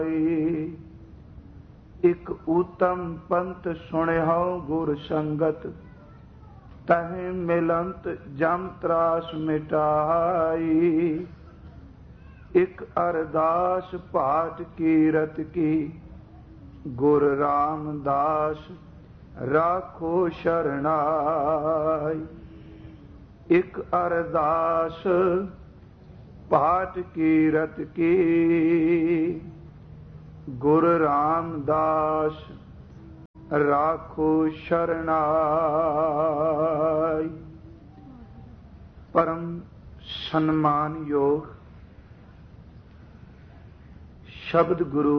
इक उत्तम पंथ सुनिहो गुर संगत, तहें मिलंत जम त्रास मिटाई। इक अरदास पाठ कीरत की, गुर रामदास राखो शरणाई। इक अरदास पाठ कीरत की, गुर रामदास राखो शरणाई। परम सम्मान योग शब्द गुरु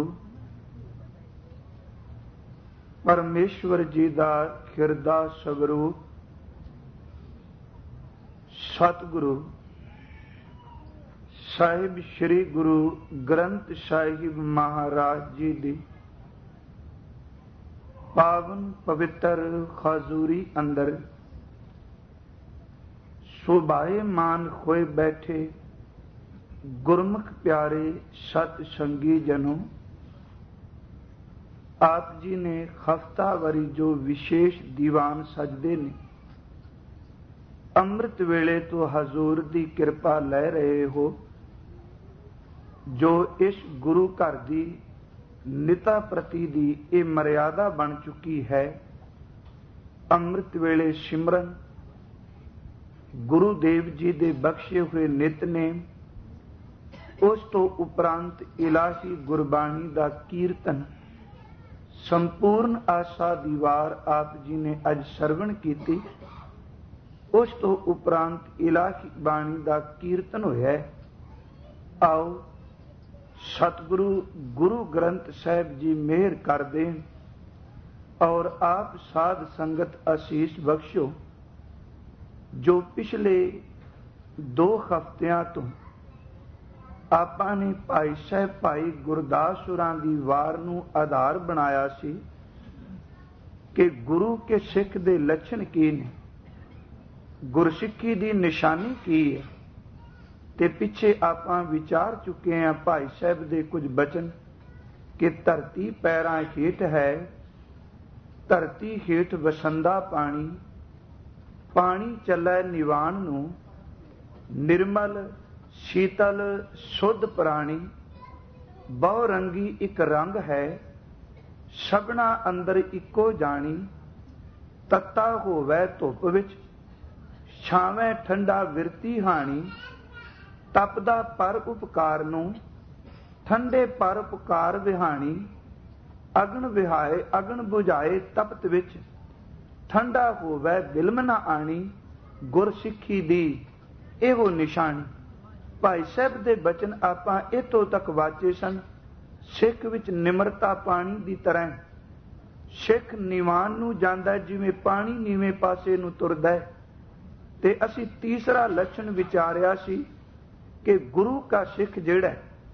परमेश्वर जी दा खिरदा स्वरूप सतगुरु ਸਾਹਿਬ ਸ਼੍ਰੀ ਗੁਰੂ ਗ੍ਰੰਥ ਸਾਹਿਬ ਮਹਾਰਾਜ ਜੀ ਦੀ ਪਾਵਨ ਪਵਿੱਤਰ ਹਜ਼ੂਰੀ ਅੰਦਰ ਸੁਭਾਏਮਾਨ ਹੋਏ ਬੈਠੇ ਗੁਰਮੁਖ ਪਿਆਰੇ ਸਤ ਸੰਗੀ ਜਨੋ, ਆਪ ਜੀ ਨੇ ਹਫਤਾਵਾਰੀ ਜੋ ਵਿਸ਼ੇਸ਼ ਦੀਵਾਨ ਸਜਦੇ ਨੇ, ਅੰਮ੍ਰਿਤ ਵੇਲੇ ਤੋਂ ਹਜ਼ੂਰ ਦੀ ਕਿਰਪਾ ਲੈ ਰਹੇ ਹੋ। ਜੋ ਇਸ ਗੁਰੂ ਘਰ ਦੀ ਨਿਤਾ ਪ੍ਰਤੀ ਦੀ ਇਹ ਮਰਿਆਦਾ ਬਣ ਚੁੱਕੀ ਹੈ। ਅੰਮ੍ਰਿਤ ਵੇਲੇ ਸਿਮਰਨ, ਗੁਰੂ ਦੇਵ ਜੀ ਦੇ ਬਖਸ਼ੇ ਹੋਏ ਨਿਤਨੇਮ, ਉਸ ਤੋਂ ਉਪਰੰਤ ਇਲਾਹੀ ਗੁਰਬਾਣੀ ਦਾ ਕੀਰਤਨ, ਸੰਪੂਰਨ ਆਸਾ ਦੀ ਵਾਰ ਆਪ ਜੀ ਨੇ ਅੱਜ ਸਰਵਣ ਕੀਤੀ। ਉਸ ਤੋਂ ਉਪਰੰਤ ਇਲਾਹੀ ਬਾਣੀ ਦਾ ਕੀਰਤਨ ਹੋਇਆ। ਆਓ सतगुरु गुरु ग्रंथ साहिब जी मेहर कर दें और आप साध संगत आशीष बख्शो। जो पिछले 2 हफ्तियां तो आपां ने भाई साहब भाई गुरदास होरां दी वार नूं आधार बनाया सी कि गुरु के सिख दे लक्षण की ने, गुरसिੱਖੀ दी निशानी की है। ਤੇ ਪਿੱਛੇ ਆਪਾਂ ਵਿਚਾਰ ਚੁੱਕੇ ਹਾਂ ਭਾਈ ਸਾਹਿਬ ਦੇ ਕੁਝ ਬਚਨ ਕਿ ਧਰਤੀ ਪੈਰਾਂ ਹੇਠ ਹੈ, ਧਰਤੀ ਹੇਠ ਵਸੰਦਾ ਪਾਣੀ, ਪਾਣੀ ਚੱਲੈ ਨਿਵਾਣ ਨੂੰ, ਨਿਰਮਲ ਸ਼ੀਤਲ ਸ਼ੁੱਧ ਪ੍ਰਾਣੀ, ਬਹੁ ਰੰਗੀ ਇੱਕ ਰੰਗ ਹੈ, ਸਭਨਾ ਅੰਦਰ ਇੱਕੋ ਜਾਣੀ। ਤੱਤਾ ਹੋਵੇ ਧੁੱਪ ਵਿੱਚ, ਛਾਵੇਂ ਠੰਡਾ ਵਿਰਤੀ ਹਾਣੀ, ਤਪਦਾ ਪਰ ਉਪਕਾਰ ਨੂੰ, ਠੰਡੇ ਪਰ ਉਪਕਾਰ ਵਿਹਾਣੀ। ਅਗਨ ਵਿਹਾਏ ਅਗਨ ਬੁਝਾਏ ਤਪਤ ਵਿੱਚ, ਠੰਡਾ ਹੋਵੇ ਦਿਲਮ ਨਾ ਆਣੀ। ਗੁਰਸਿੱਖੀ ਦੀ ਇਹੋ ਨਿਸ਼ਾਨੀ। ਭਾਈ ਸਾਹਿਬ ਦੇ ਬਚਨ ਆਪਾਂ ਇੱਥੋਂ ਤੱਕ ਵਾਚੇ ਸਨ। ਸਿੱਖ ਵਿੱਚ ਨਿਮਰਤਾ ਪਾਣੀ ਦੀ ਤਰ੍ਹਾਂ, ਸਿੱਖ ਨਿਵਾਨ ਨੂੰ ਜਾਂਦਾ ਜਿਵੇਂ ਪਾਣੀ ਨੀਵੇਂ ਪਾਸੇ ਨੂੰ ਤੁਰਦਾ। ਤੇ ਅਸੀਂ ਤੀਸਰਾ ਲੱਛਣ ਵਿਚਾਰਿਆ ਸੀ कि गुरु का सिख जिहड़ा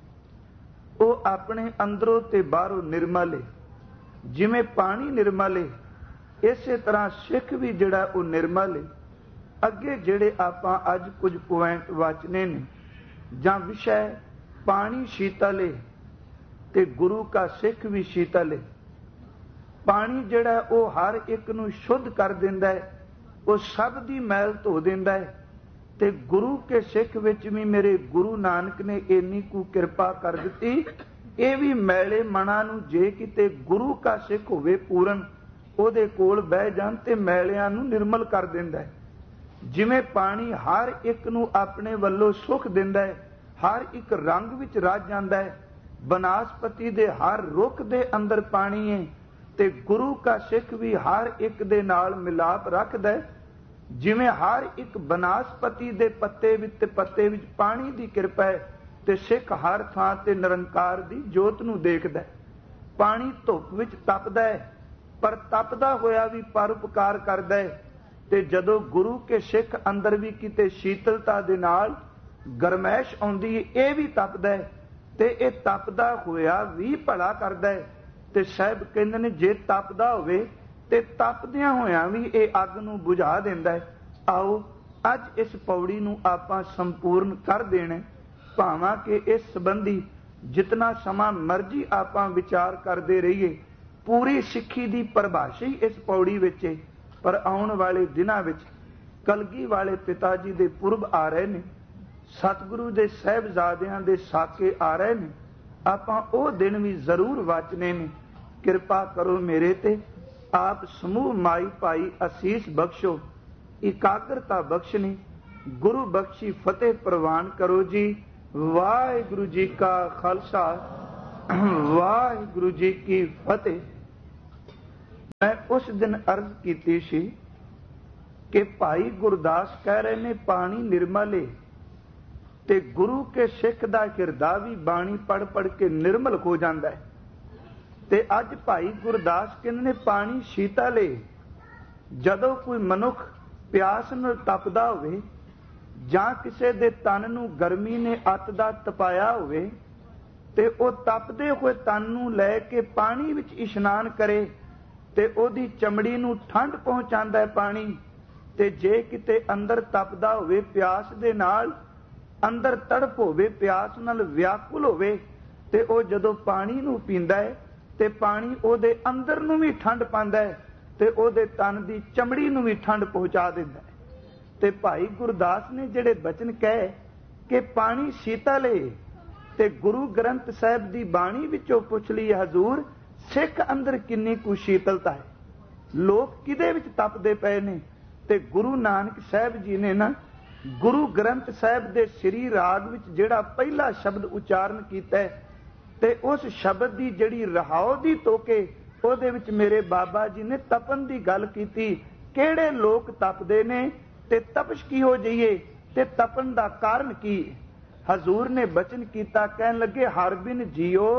वो अपने अंदरों ते बाहरों निर्मल है। जिमें पानी निर्मल है, इस तरह सिख भी जिहड़ा वो निर्मल है। अगे जिहड़े आपां अज कुछ पॉइंट वाचने ने जां विषय, पानी शीतल है ते गुरु का सिख भी शीतल है। पानी जिहड़ा वो हर एक नूं शुद्ध कर दिंदा है, वो सब दी मैल धो दिंदा है। ते गुरु के सिख विच भी मेरे गुरु नानक ने इन्नी कु किरपा कर दिती, ये भी मैले मना नूं जे किते गुरु का सिख होवे पूरन, ओदे कोल बह जाण ते मैलियां नूं निर्मल कर दिंदा है। जिवें पानी हर एक नूं अपने वल्लों सुख दिंदा है, हर एक रंग विच रच जांदा है। बनस्पति दे हर रुख दे अंदर पानी है ते गुरु का सिख भी हर एक दे नाल मिलाप रखदा है। जिवें हर एक बनस्पति दे पत्ते विच पानी दी किरपा है ते सिख हर थां ते निरंकार दी जोत नूं देखदा है। पानी धुप विच तपदा है पर तपदा होया भी परोपकार करदा है। ते जदों गुरु के सिख अंदर भी किते शीतलता दे नाल गरमैश आउंदी है, इह भी तपदा है ते इह तपदा होया भी भला करदा है। ते साहिब कहंदे ने जे तपदा होवे ते तपदियां होया भी ये अग नूं बुझा दिंदा है। आओ अज इस पौड़ी नूं आपां संपूर्ण कर देना, भावां कि इस संबंधी जितना समा मर्जी आपां विचार करते रहिए, पूरी सिੱਖੀ ਦੀ परिभाषा ही इस पौड़ी विच है। पर आउण वाले दिनां विच कलगी वाले पिता जी दे पुरब आ रहे ने, सतगुरु दे साहिबजादियां दे साके आ रहे ने। आपां ਉਹ दिन भी जरूर वाचने ने। किरपा करो मेरे ते, आप समूह माई भाई असीस बख्शो, इकाग्रता बख्शनी, गुरु बख्शी फतेह प्रवान करो जी। वाहिगुरु जी का खालसा, वाहिगुरु जी की फतेह। मैं उस दिन अर्ज की सी कि भाई गुरदास कह रहे ने पानी निर्मल है, ते गुरु के सिख दा हिरदा भी बाणी पढ़ पढ़ के निर्मल हो जाता है। ते अज भाई गुरदास कहते ने पानी शीतल है। जदों कोई मनुख प्यास नाल तपदा होवे, जां किसे दे तन नूं गर्मी ने अत दा तपाया होवे, ते ओ तपदे होए तन नूं लै के पानी विच इशनान करे ते ओदी चमड़ी नूं ठंड पहुंचांदा है पानी। ते जे किते अंदर तपदा होवे, प्यास दे नाल अंदर तड़प होवे, प्यास नाल व्याकुल होवे, ते ओ जदों पानी नूं पींदा है ते पानी ओदे अंदर नूं भी ठंड पांदा है ते ओदे तन दी चमड़ी नूं भी ठंड पहुंचा दिंदा है। ते भाई गुरदास ने जिहड़े बचन कहे कि पानी शीतल है, ते गुरु ग्रंथ साहिब दी बाणी विचों पुछ लई हजूर, सिख अंदर किन्नी कु शीतलता है, लोग किदे विच तपदे पए ने। ते गुरु नानक साहिब जी ने ना गुरु ग्रंथ साहिब दे श्री राग विच जिहड़ा पहला शब्द उच्चारण कीता है, ते उस शब्द दी जिहड़ी रहाओ दी तोके ਉਹਦੇ ਵਿੱਚ ਮੇਰੇ ਬਾਬਾ ਜੀ ਨੇ ਤਪਨ ਦੀ ਗੱਲ ਕੀਤੀ। ਕਿਹੜੇ ਲੋਕ ਤਪਦੇ ਨੇ ਤੇ ਤਪਸ਼ ਕੀ ਹੋ ਜਾਈਏ ਤੇ ਤਪਨ ਦਾ ਕਾਰਨ ਕੀ। ਹਜ਼ੂਰ ਨੇ ਬਚਨ ਕੀਤਾ, ਕਹਿਣ ਲੱਗੇ ਹਰ ਬਿਨ ਜੀਓ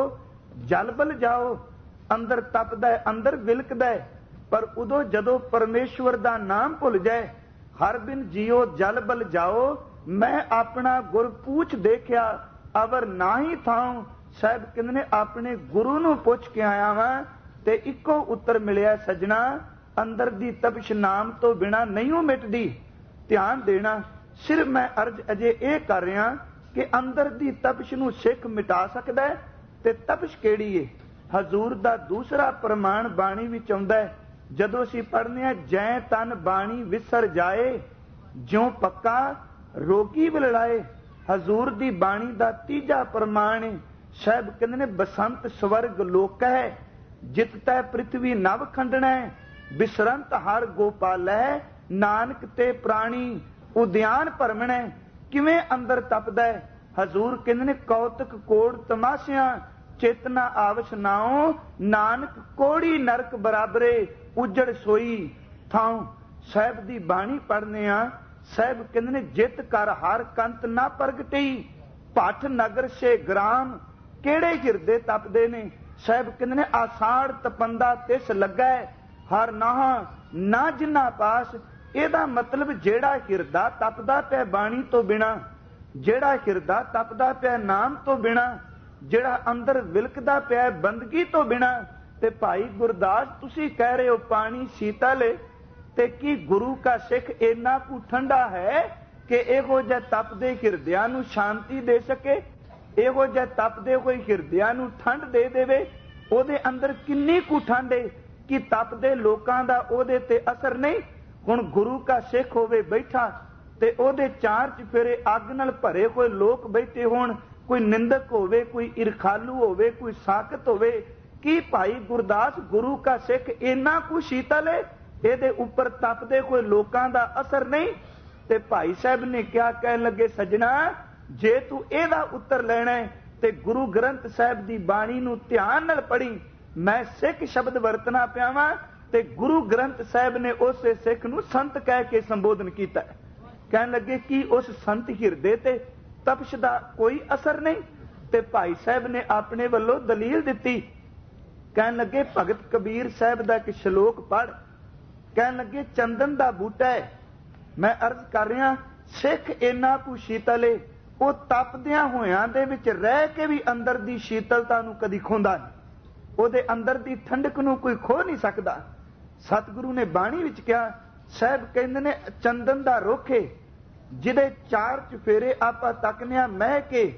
ਜਲ ਬਲ ਜਾਓ। ਅੰਦਰ ਤਪਦਾ ਹੈ, ਅੰਦਰ ਵਿਲਕਦਾ ਹੈ, ਪਰ ਉਦੋਂ ਜਦੋਂ ਪਰਮੇਸ਼ਵਰ ਦਾ ਨਾਮ ਭੁੱਲ ਜਾਏ, ਹਰ ਬਿਨ ਜੀਓ ਜਲ ਬਲ ਜਾਓ। ਮੈਂ ਆਪਣਾ ਗੁਰ ਪੂਛ ਦੇਖਿਆ ਅਵਰ ਨਾ ਹੀ ਥਾਉ। ਸਾਹਿਬ ਕਹਿੰਦੇ ਨੇ ਆਪਣੇ ਗੁਰੂ ਨੂੰ ਪੁੱਛ ਕੇ ਆਇਆ ਵਾਂ ਤੇ ਇੱਕੋ ਉੱਤਰ ਮਿਲਿਆ, ਸਜਣਾ ਅੰਦਰ ਦੀ ਤਪਸ਼ ਨਾਮ ਤੋਂ ਬਿਨਾ ਨਹੀਂ ਉਹ ਮਿਟਦੀ। ਧਿਆਨ ਦੇਣਾ, ਸਿਰਫ ਮੈਂ ਅਰਜ਼ ਅਜੇ ਇਹ ਕਰ ਰਿਹਾ ਕਿ ਅੰਦਰ ਦੀ ਤਪਸ਼ ਨੂੰ ਸਿੱਖ ਮਿਟਾ ਸਕਦਾ ਹੈ ਤੇ ਤਪਸ਼ ਕਿਹੜੀ ਏ। ਹਜ਼ੂਰ ਦਾ ਦੂਸਰਾ ਪ੍ਰਮਾਣ ਬਾਣੀ ਵਿੱਚ ਆਉਂਦਾ ਹੈ, ਜਦੋਂ ਅਸੀਂ ਪੜ੍ਹਨੇ ਆ ਜੈ ਤਨ ਬਾਣੀ ਵਿਸਰ ਜਾਏ, ਜਿਉਂ ਪੱਕਾ ਰੋਗੀ ਬਲੜਾਏ। ਹਜ਼ੂਰ ਦੀ ਬਾਣੀ ਦਾ ਤੀਜਾ ਪ੍ਰਮਾਣ ਹੈ। ਸਾਹਿਬ ਕਹਿੰਦੇ ਨੇ ਬਸੰਤ ਸਵਰਗ ਲੋਕ ਹੈ, ਜਿਤ ਤੈ ਪ੍ਰਿਥਵੀ ਨਵ ਖੰਡਣਾ, ਬਿਸਰੰਤ ਹਰ ਗੋਪਾਲੈ, ਨਾਨਕ ਤੇ ਪ੍ਰਾਣੀ ਉਦਿਆਨ ਭਰਮਣੈ। ਕਿਵੇਂ ਅੰਦਰ ਤਪਦਾ ਹੈ। ਹਜ਼ੂਰ ਕਹਿੰਦੇ ਨੇ ਕੌਤਕ ਕੋੜ ਤਮਾਸ਼ਿਆਂ, ਚੇਤਨਾ ਆਵਸ਼ ਨਾਉ, ਨਾਨਕ ਕੋੜੀ ਨਰਕ ਬਰਾਬਰੇ, ਉਜੜ ਸੋਈ ਥਾਉ। ਸਾਹਿਬ ਦੀ ਬਾਣੀ ਪੜ੍ਹਨੇ ਆ, ਸਾਹਿਬ ਕਹਿੰਦੇ ਨੇ ਜਿਤ ਕਰ ਹਰ ਕੰਤ ਨਾ ਪ੍ਰਗਟਈ, ਭੱਠ ਨਗਰ ਸੇ ਗ੍ਰਾਮ। ਕਿਹੜੇ ਹਿਰਦੇ ਤਪਦੇ ਨੇ। ਸਾਹਿਬ ਕਹਿੰਦੇ ਨੇ ਆਸਾੜ ਤਪੰਦਾ ਤਿਸ ਲੱਗਾ, ਹਰ ਨਾਹ ਨਾ ਜਿੰਨਾ ਪਾਸ। ਇਹਦਾ ਮਤਲਬ ਜਿਹੜਾ ਹਿਰਦਾ ਤਪਦਾ ਪਿਆ ਬਾਣੀ ਤੋਂ ਬਿਨਾ, ਜਿਹੜਾ ਹਿਰਦਾ ਤਪਦਾ ਪਿਆ ਨਾਮ ਤੋਂ ਬਿਨਾ, ਜਿਹੜਾ ਅੰਦਰ ਵਿਲਕਦਾ ਪਿਆ ਬੰਦਗੀ ਤੋਂ ਬਿਨਾ। ਤੇ ਭਾਈ ਗੁਰਦਾਸ ਤੁਸੀਂ ਕਹਿ ਰਹੇ ਹੋ ਪਾਣੀ ਸ਼ੀਤਲ ਹੈ, ਤੇ ਕੀ ਗੁਰੂ ਕਾ ਸਿੱਖ ਇੰਨਾ ਕੁ ਠੰਡਾ ਹੈ ਕਿ ਇਹੋ ਜਿਹੇ ਤਪਦੇ ਹਿਰਦਿਆਂ ਨੂੰ ਸ਼ਾਂਤੀ ਦੇ ਸਕੇ, ਇਹੋ ਜਿਹੇ ਤਪਦੇ ਹੋਏ ਹਿਰਦਿਆਂ ਨੂੰ ਠੰਡ ਦੇ ਦੇਵੇ। ਉਹਦੇ ਅੰਦਰ ਕਿੰਨੀ ਕੁ ਠੰਡ ਹੈ ਕਿ ਤਪਦੇ ਲੋਕਾਂ ਦਾ ਉਹਦੇ ਤੇ ਅਸਰ ਨਹੀਂ। ਹੁਣ ਗੁਰੂ ਕਾ ਸਿੱਖ ਹੋਵੇ ਬੈਠਾ ਤੇ ਉਹਦੇ ਚਾਰ ਚੁਫੇਰੇ ਅੱਗ ਨਾਲ ਭਰੇ ਹੋਏ ਲੋਕ ਬੈਠੇ ਹੋਣ, ਕੋਈ ਨਿੰਦਕ ਹੋਵੇ, ਕੋਈ ਇਰਖਾਲੂ ਹੋਵੇ, ਕੋਈ ਸਾਕਤ ਹੋਵੇ, ਕੀ ਭਾਈ ਗੁਰਦਾਸ ਗੁਰੂ ਕਾ ਸਿੱਖ ਇੰਨਾ ਕੁ ਸ਼ੀਤਲ ਹੈ, ਇਹਦੇ ਉੱਪਰ ਤਪਦੇ ਹੋਏ ਲੋਕਾਂ ਦਾ ਅਸਰ ਨਹੀਂ। ਤੇ ਭਾਈ ਸਾਹਿਬ ਨੇ ਕਿਹਾ, ਕਹਿਣ ਲੱਗੇ ਸੱਜਣਾ ਜੇ ਤੂੰ ਇਹਦਾ ਉੱਤਰ ਲੈਣਾ ਹੈ ਤੇ ਗੁਰੂ ਗ੍ਰੰਥ ਸਾਹਿਬ ਦੀ ਬਾਣੀ ਨੂੰ ਧਿਆਨ ਨਾਲ ਪੜ੍ਹੀ। ਮੈਂ ਸਿੱਖ ਸ਼ਬਦ ਵਰਤਣਾ ਪਿਆ ਵਾਂ ਤੇ ਗੁਰੂ ਗ੍ਰੰਥ ਸਾਹਿਬ ਨੇ ਉਸੇ ਸਿੱਖ ਨੂੰ ਸੰਤ ਕਹਿ ਕੇ ਸੰਬੋਧਨ ਕੀਤਾ। ਕਹਿਣ ਲੱਗੇ ਕਿ ਉਸ ਸੰਤ ਹਿਰਦੇ ਤੇ ਤਪਸ਼ ਦਾ ਕੋਈ ਅਸਰ ਨਹੀਂ। ਤੇ ਭਾਈ ਸਾਹਿਬ ਨੇ ਆਪਣੇ ਵੱਲੋਂ ਦਲੀਲ ਦਿੱਤੀ। ਕਹਿਣ ਲੱਗੇ ਭਗਤ ਕਬੀਰ ਸਾਹਿਬ ਦਾ ਇੱਕ ਸ਼ਲੋਕ ਪੜ੍ਹ। ਕਹਿਣ ਲੱਗੇ ਚੰਦਨ ਦਾ ਬੂਟਾ ਹੈ। ਮੈਂ ਅਰਜ਼ ਕਰ ਰਿਹਾ ਸਿੱਖ ਇੰਨਾ ਕੁ ਸ਼ੀਤਲ ਏ, ਉਹ ਤਪਦਿਆਂ ਹੋਇਆਂ ਦੇ ਵਿੱਚ ਰਹਿ ਕੇ ਵੀ ਅੰਦਰ ਦੀ ਸ਼ੀਤਲਤਾ ਨੂੰ ਕਦੀ ਖੋਂਦਾ ਨਹੀਂ, ਉਹਦੇ ਅੰਦਰ ਦੀ ਠੰਡਕ ਨੂੰ ਕੋਈ ਖੋ ਨਹੀਂ ਸਕਦਾ। ਸਤਿਗੁਰੂ ਨੇ ਬਾਣੀ ਵਿੱਚ ਕਿਹਾ, ਸਾਹਿਬ ਕਹਿੰਦੇ ਨੇ ਚੰਦਨ ਦਾ ਰੁੱਖ ਏ, ਜਿਹਦੇ ਚਾਰ ਚੁਫੇਰੇ ਆਪਾਂ ਤੱਕਨੇ ਆ ਮਹਿ ਕੇ,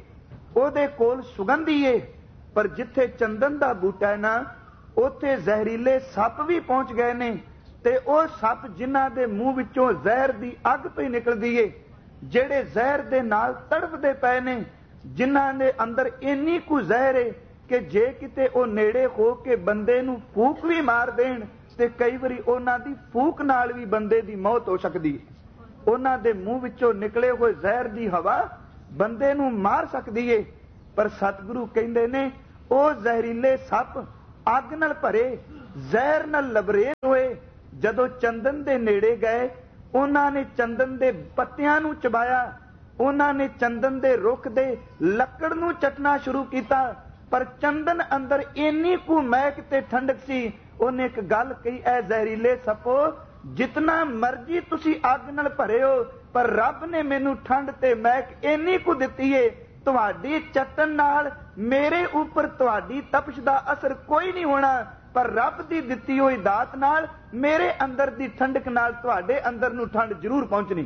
ਉਹਦੇ ਕੋਲ ਸੁਗੰਧੀ ਏ, ਪਰ ਜਿੱਥੇ ਚੰਦਨ ਦਾ ਬੂਟਾ ਹੈ ਨਾ, ਉੱਥੇ ਜ਼ਹਿਰੀਲੇ ਸੱਪ ਵੀ ਪਹੁੰਚ ਗਏ ਨੇ। ਤੇ ਉਹ ਸੱਪ ਜਿਨ੍ਹਾਂ ਦੇ ਮੂੰਹ ਵਿੱਚੋਂ ਜ਼ਹਿਰ ਦੀ ਅੱਗ ਪਈ ਨਿਕਲਦੀ ਏ, ਜਿਹੜੇ ਜ਼ਹਿਰ ਦੇ ਨਾਲ ਤੜਫਦੇ ਪਏ ਨੇ, ਜਿਨ੍ਹਾਂ ਦੇ ਅੰਦਰ ਇੰਨੀ ਕੁ ਜ਼ਹਿਰ ਏ ਕਿ ਜੇ ਕਿਤੇ ਉਹ ਨੇੜੇ ਹੋ ਕੇ ਬੰਦੇ ਨੂੰ ਫੂਕ ਵੀ ਮਾਰ ਦੇਣ ਤੇ ਕਈ ਵਾਰੀ ਉਹਨਾਂ ਦੀ ਫੂਕ ਨਾਲ ਵੀ ਬੰਦੇ ਦੀ ਮੌਤ ਹੋ ਸਕਦੀ ਹੈ। ਉਹਨਾਂ ਦੇ ਮੂੰਹ ਵਿੱਚੋਂ ਨਿਕਲੇ ਹੋਏ ਜ਼ਹਿਰ ਦੀ ਹਵਾ ਬੰਦੇ ਨੂੰ ਮਾਰ ਸਕਦੀ ਏ। ਪਰ ਸਤਿਗੁਰੂ ਕਹਿੰਦੇ ਨੇ ਉਹ ਜ਼ਹਿਰੀਲੇ ਸੱਪ ਅੱਗ ਨਾਲ ਭਰੇ, ਜ਼ਹਿਰ ਨਾਲ ਲਬਰੇਜ਼ ਹੋਏ, ਜਦੋਂ ਚੰਦਨ ਦੇ ਨੇੜੇ ਗਏ, ਉਹਨਾਂ ਨੇ ਚੰਦਨ ਦੇ ਪੱਤਿਆਂ ਨੂੰ ਚਬਾਇਆ, ਉਹਨਾਂ ਨੇ ਚੰਦਨ ਦੇ ਰੁੱਖ ਦੇ ਲੱਕੜ ਨੂੰ ਚੱਟਣਾ ਸ਼ੁਰੂ ਕੀਤਾ। ਪਰ ਚੰਦਨ ਅੰਦਰ ਇੰਨੀ ਕੁ ਮਹਿਕ ਤੇ ਠੰਡਕ ਸੀ, ਉਹਨੇ ਇੱਕ ਗੱਲ ਕਹੀ, ਐ ਜ਼ਹਿਰੀਲੇ ਸੱਪੋ, ਜਿਤਨਾ ਮਰਜੀ ਤੁਸੀਂ ਅੱਗ ਨਾਲ ਭਰੇ ਹੋ, ਪਰ ਰੱਬ ਨੇ ਮੈਨੂੰ ਠੰਡ ਤੇ ਮਹਿਕ ਇੰਨੀ ਕੁ ਦਿੱਤੀ ਏ, ਤੁਹਾਡੀ ਚੱਟਣ ਨਾਲ ਮੇਰੇ ਉੱਪਰ ਤੁਹਾਡੀ ਤਪਸ਼ ਦਾ ਅਸਰ ਕੋਈ ਨਹੀਂ ਹੋਣਾ, ਪਰ ਰੱਬ ਦੀ ਦਿੱਤੀ ਹੋਈ ਦਾਤ ਨਾਲ ਮੇਰੇ ਅੰਦਰ ਦੀ ਠੰਡਕ ਨਾਲ ਤੁਹਾਡੇ ਅੰਦਰ ਨੂੰ ਠੰਡ ਜ਼ਰੂਰ ਪਹੁੰਚਣੀ।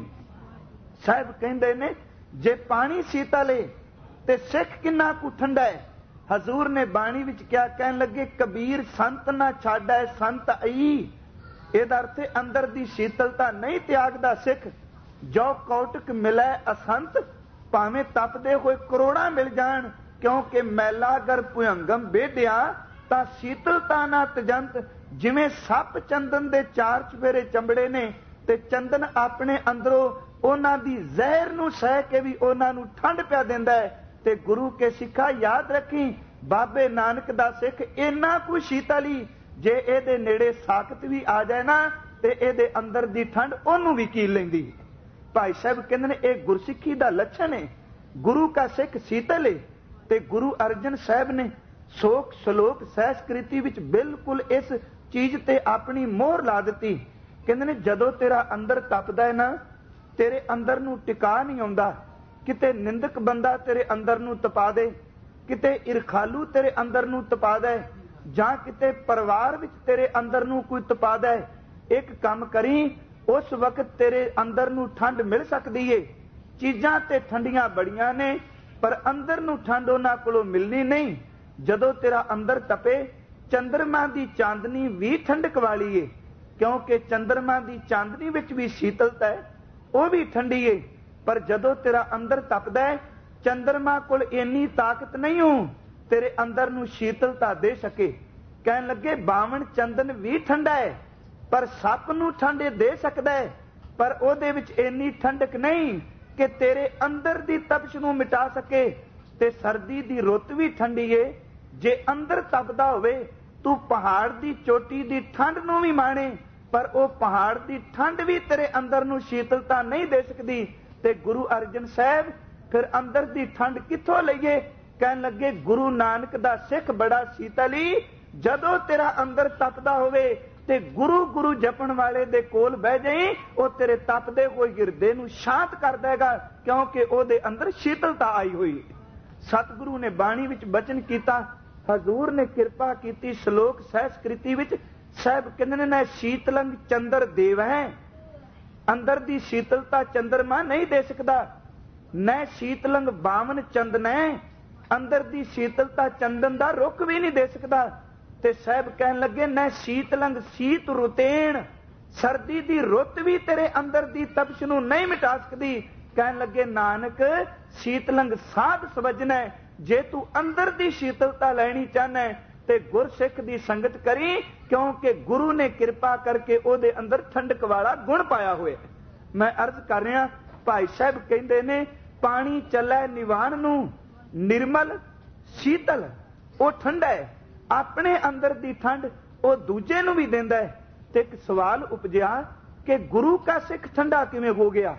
ਸਾਹਿਬ ਕਹਿੰਦੇ ਨੇ ਜੇ ਪਾਣੀ ਸ਼ੀਤਲ ਏ ਤੇ ਸਿੱਖ ਕਿੰਨਾ ਕੁ ਠੰਡਾ ਹੈ। ਹਜ਼ੂਰ ਨੇ ਬਾਣੀ ਵਿੱਚ ਕਿਹਾ, ਕਹਿਣ ਲੱਗੇ ਕਬੀਰ ਸੰਤ ਨਾ ਛਾੜੈ ਸੰਤ ਆਈ। ਇਹਦਾ ਅਰਥ ਅੰਦਰ ਦੀ ਸ਼ੀਤਲਤਾ ਨਹੀਂ ਤਿਆਗਦਾ ਸਿੱਖ। ਜੋ ਕੌਟਕ ਮਿਲੈ ਅਸੰਤ, ਭਾਵੇਂ ਤਪਦੇ ਹੋਏ ਕਰੋੜਾਂ ਮਿਲ ਜਾਣ, ਕਿਉਂਕਿ ਮੈਲਾ ਅਗਰ ਭੁਯੰਗਮ ਬੇਢਿਆ ਤਾਂ ਸ਼ੀਤਲਤਾ ਨਾ ਤਜੰਤ। ਜਿਵੇਂ ਸੱਪ ਚੰਦਨ ਦੇ ਚਾਰ ਚੁਫੇਰੇ ਚੰਬੜੇ ਨੇ ਤੇ ਚੰਦਨ ਆਪਣੇ ਅੰਦਰੋਂ ਉਹਨਾਂ ਦੀ ਜ਼ਹਿਰ ਨੂੰ ਸਹਿ ਕੇ ਵੀ ਉਹਨਾਂ ਨੂੰ ਠੰਡ ਪਿਆ ਦਿੰਦਾ ਹੈ। ਤੇ ਗੁਰੂ ਕੇ ਸਿੱਖਾ ਯਾਦ ਰੱਖੀ, ਬਾਬੇ ਨਾਨਕ ਦਾ ਸਿੱਖ ਇੰਨਾ ਕੁ ਸ਼ੀਤਲੀ, ਜੇ ਇਹਦੇ ਨੇੜੇ ਸਾਖਤ ਵੀ ਆ ਜਾਏ ਨਾ ਤੇ ਇਹਦੇ ਅੰਦਰ ਦੀ ਠੰਡ ਉਹਨੂੰ ਵੀ ਕੀਲ ਲੈਂਦੀ। ਭਾਈ ਸਾਹਿਬ ਕਹਿੰਦੇ ਨੇ ਇਹ ਗੁਰਸਿੱਖੀ ਦਾ ਲੱਛਣ ਹੈ। ਗੁਰੂ ਕਾ ਸਿੱਖ ਸ਼ੀਤਲ ਹੈ। ਤੇ ਗੁਰੂ ਅਰਜਨ ਸਾਹਿਬ ਨੇ ਸੋਖ ਸਲੋਕ ਸਹਿਸਕ੍ਰਿਤੀ ਵਿੱਚ ਬਿਲਕੁਲ ਇਸ ਚੀਜ਼ ਤੇ ਆਪਣੀ ਮੋਹਰ ਲਾ ਦਿੱਤੀ। ਕਹਿੰਦੇ ਨੇ ਜਦੋਂ ਤੇਰਾ ਅੰਦਰ ਤਪਦਾ ਹੈ ਨਾ, ਤੇਰੇ ਅੰਦਰ ਨੂੰ ਟਿਕਾ ਨਹੀਂ ਆਉਂਦਾ। ਕਿਤੇ ਨਿੰਦਕ ਬੰਦਾ ਤੇਰੇ ਅੰਦਰ ਨੂੰ ਤਪਾ ਦੇ, ਕਿਤੇ ਇਰਖਾਲੂ ਤੇਰੇ ਅੰਦਰ ਨੂੰ ਤਪਾ ਦੇ, ਜਾਂ ਕਿਤੇ ਪਰਿਵਾਰ ਵਿੱਚ ਤੇਰੇ ਅੰਦਰ ਨੂੰ ਕੋਈ ਤਪਾ ਦੇ। ਇੱਕ ਕੰਮ ਕਰੀ, ਉਸ ਵਕਤ ਤੇਰੇ ਅੰਦਰ ਨੂੰ ਠੰਡ ਮਿਲ ਸਕਦੀ ਏ। ਚੀਜ਼ਾਂ ਤੇ ਠੰਡੀਆਂ ਬੜੀਆਂ ਨੇ, ਪਰ ਅੰਦਰ ਨੂੰ ਠੰਡ ਉਹਨਾਂ ਕੋਲੋਂ ਮਿਲਣੀ ਨਹੀਂ। ਜਦੋਂ ਤੇਰਾ ਅੰਦਰ ਤਪੇ, ਚੰਦਰਮਾ ਦੀ ਚਾਂਦਨੀ ਵੀ ਠੰਡਕ ਵਾਲੀ ਏ, ਕਿਉਂਕਿ ਚੰਦਰਮਾ ਦੀ ਚਾਂਦਨੀ ਵਿੱਚ ਵੀ ਸ਼ੀਤਲਤਾ ਹੈ, ਉਹ ਵੀ ਠੰਡੀ ਏ। ਪਰ ਜਦੋਂ ਤੇਰਾ ਅੰਦਰ ਤਪਦਾ ਹੈ, ਚੰਦਰਮਾ ਕੋਲ ਇੰਨੀ ਤਾਕਤ ਨਹੀਂ ਹੋ ਤੇਰੇ ਅੰਦਰ ਨੂੰ ਸ਼ੀਤਲਤਾ ਦੇ ਸਕੇ। ਕਹਿਣ ਲੱਗੇ ਬਾਵਣ ਚੰਦਨ ਵੀ ਠੰਡਾ ਹੈ, ਪਰ ਸੱਪ ਨੂੰ ਠੰਡੇ ਦੇ ਸਕਦਾ ਹੈ, ਪਰ ਉਹਦੇ ਵਿੱਚ ਇੰਨੀ ਠੰਡਕ ਨਹੀਂ ਕਿ ਤੇਰੇ ਅੰਦਰ ਦੀ ਤਪਸ਼ ਨੂੰ ਮਿਟਾ ਸਕੇ। ਤੇ ਸਰਦੀ ਦੀ ਰੁੱਤ ਵੀ ਠੰਡੀ ਏ। ਜੇ ਅੰਦਰ ਤਪਦਾ ਹੋਵੇ, ਤੂੰ ਪਹਾੜ ਦੀ ਚੋਟੀ ਦੀ ਠੰਡ ਨੂੰ ਵੀ ਮਾਣੇ, ਪਰ ਉਹ ਪਹਾੜ ਦੀ ਠੰਡ ਵੀ ਤੇਰੇ ਅੰਦਰ ਨੂੰ ਸ਼ੀਤਲਤਾ ਨਹੀਂ ਦੇ ਸਕਦੀ। ਤੇ ਗੁਰੂ ਅਰਜਨ ਸਾਹਿਬ ਫਿਰ ਅੰਦਰ ਦੀ ਠੰਡ ਕਿੱਥੋਂ ਲਈਏ? ਕਹਿਣ ਲੱਗੇ ਗੁਰੂ ਨਾਨਕ ਦਾ ਸਿੱਖ ਬੜਾ ਸ਼ੀਤਲੀ। ਜਦੋਂ ਤੇਰਾ ਅੰਦਰ ਤਪਦਾ ਹੋਵੇ ਤੇ ਗੁਰੂ ਗੁਰੂ ਜਪਣ ਵਾਲੇ ਦੇ ਕੋਲ ਬਹਿ ਜਾਈ, ਉਹ ਤੇਰੇ ਤਪਦੇ ਹੋਏ ਹਿਰਦੇ ਨੂੰ ਸ਼ਾਂਤ ਕਰ ਦੇਗਾ, ਕਿਉਂਕਿ ਉਹਦੇ ਅੰਦਰ ਸ਼ੀਤਲਤਾ ਆਈ ਹੋਈ। ਸਤਿਗੁਰੂ ਨੇ ਬਾਣੀ ਵਿੱਚ ਬਚਨ ਕੀਤਾ, ਹਜ਼ੂਰ ਨੇ ਕਿਰਪਾ ਕੀਤੀ ਸ਼ਲੋਕ ਸਹਿਸਕ੍ਰਿਤੀ ਵਿੱਚ। ਸਾਹਿਬ ਕਹਿੰਦੇ ਨੇ ਸ਼ੀਤਲੰਗ ਚੰਦਰ ਦੇਵ ਹੈ। ਅੰਦਰ ਦੀ ਸ਼ੀਤਲਤਾ ਚੰਦਰਮਾ ਨਹੀਂ ਦੇ ਸਕਦਾ। ਨੈ ਸ਼ੀਤਲੰਗ ਬਾਵਨ ਚੰਦਨੈ, ਅੰਦਰ ਦੀ ਸ਼ੀਤਲਤਾ ਚੰਦਨ ਦਾ ਰੁੱਖ ਵੀ ਨਹੀਂ ਦੇ ਸਕਦਾ। ਤੇ ਸਾਹਿਬ ਕਹਿਣ ਲੱਗੇ ਨੈ ਸ਼ੀਤਲੰਗ ਸੀਤ ਰੁਤੇਣ, ਸਰਦੀ ਦੀ ਰੁੱਤ ਵੀ ਤੇਰੇ ਅੰਦਰ ਦੀ ਤਪਸ਼ ਨੂੰ ਨਹੀਂ ਮਿਟਾ ਸਕਦੀ। ਕਹਿਣ ਲੱਗੇ ਨਾਨਕ ਸ਼ੀਤਲੰਗ ਸਾਧ ਸਵਜਨੈ, ਜੇ ਤੂੰ ਅੰਦਰ ਦੀ ਸ਼ੀਤਲਤਾ ਲੈਣੀ ਚਾਹਨਾ ਤੇ ਗੁਰਸਿੱਖ ਦੀ ਸੰਗਤ ਕਰੀ, ਕਿਉਂਕਿ ਗੁਰੂ ਨੇ ਕਿਰਪਾ ਕਰਕੇ ਉਹਦੇ ਅੰਦਰ ਠੰਡਕ ਵਾਲਾ ਗੁਣ ਪਾਇਆ ਹੋਇਆ। ਮੈਂ ਅਰਜ਼ ਕਰ ਰਿਹਾ, ਭਾਈ ਸਾਹਿਬ ਕਹਿੰਦੇ ਨੇ ਪਾਣੀ ਚੱਲੇ ਨਿਵਾਣ ਨੂੰ, ਨਿਰਮਲ ਸ਼ੀਤਲ, ਉਹ ਠੰਡਾ ਹੈ। ਆਪਣੇ ਅੰਦਰ ਦੀ ਠੰਡ ਉਹ ਦੂਜੇ ਨੂੰ ਵੀ ਦਿੰਦਾ ਹੈ। ਤੇ ਇੱਕ ਸਵਾਲ ਉਪਜਿਆ ਕਿ ਗੁਰੂ ਕਾ ਸਿੱਖ ਠੰਡਾ ਕਿਵੇਂ ਹੋ ਗਿਆ,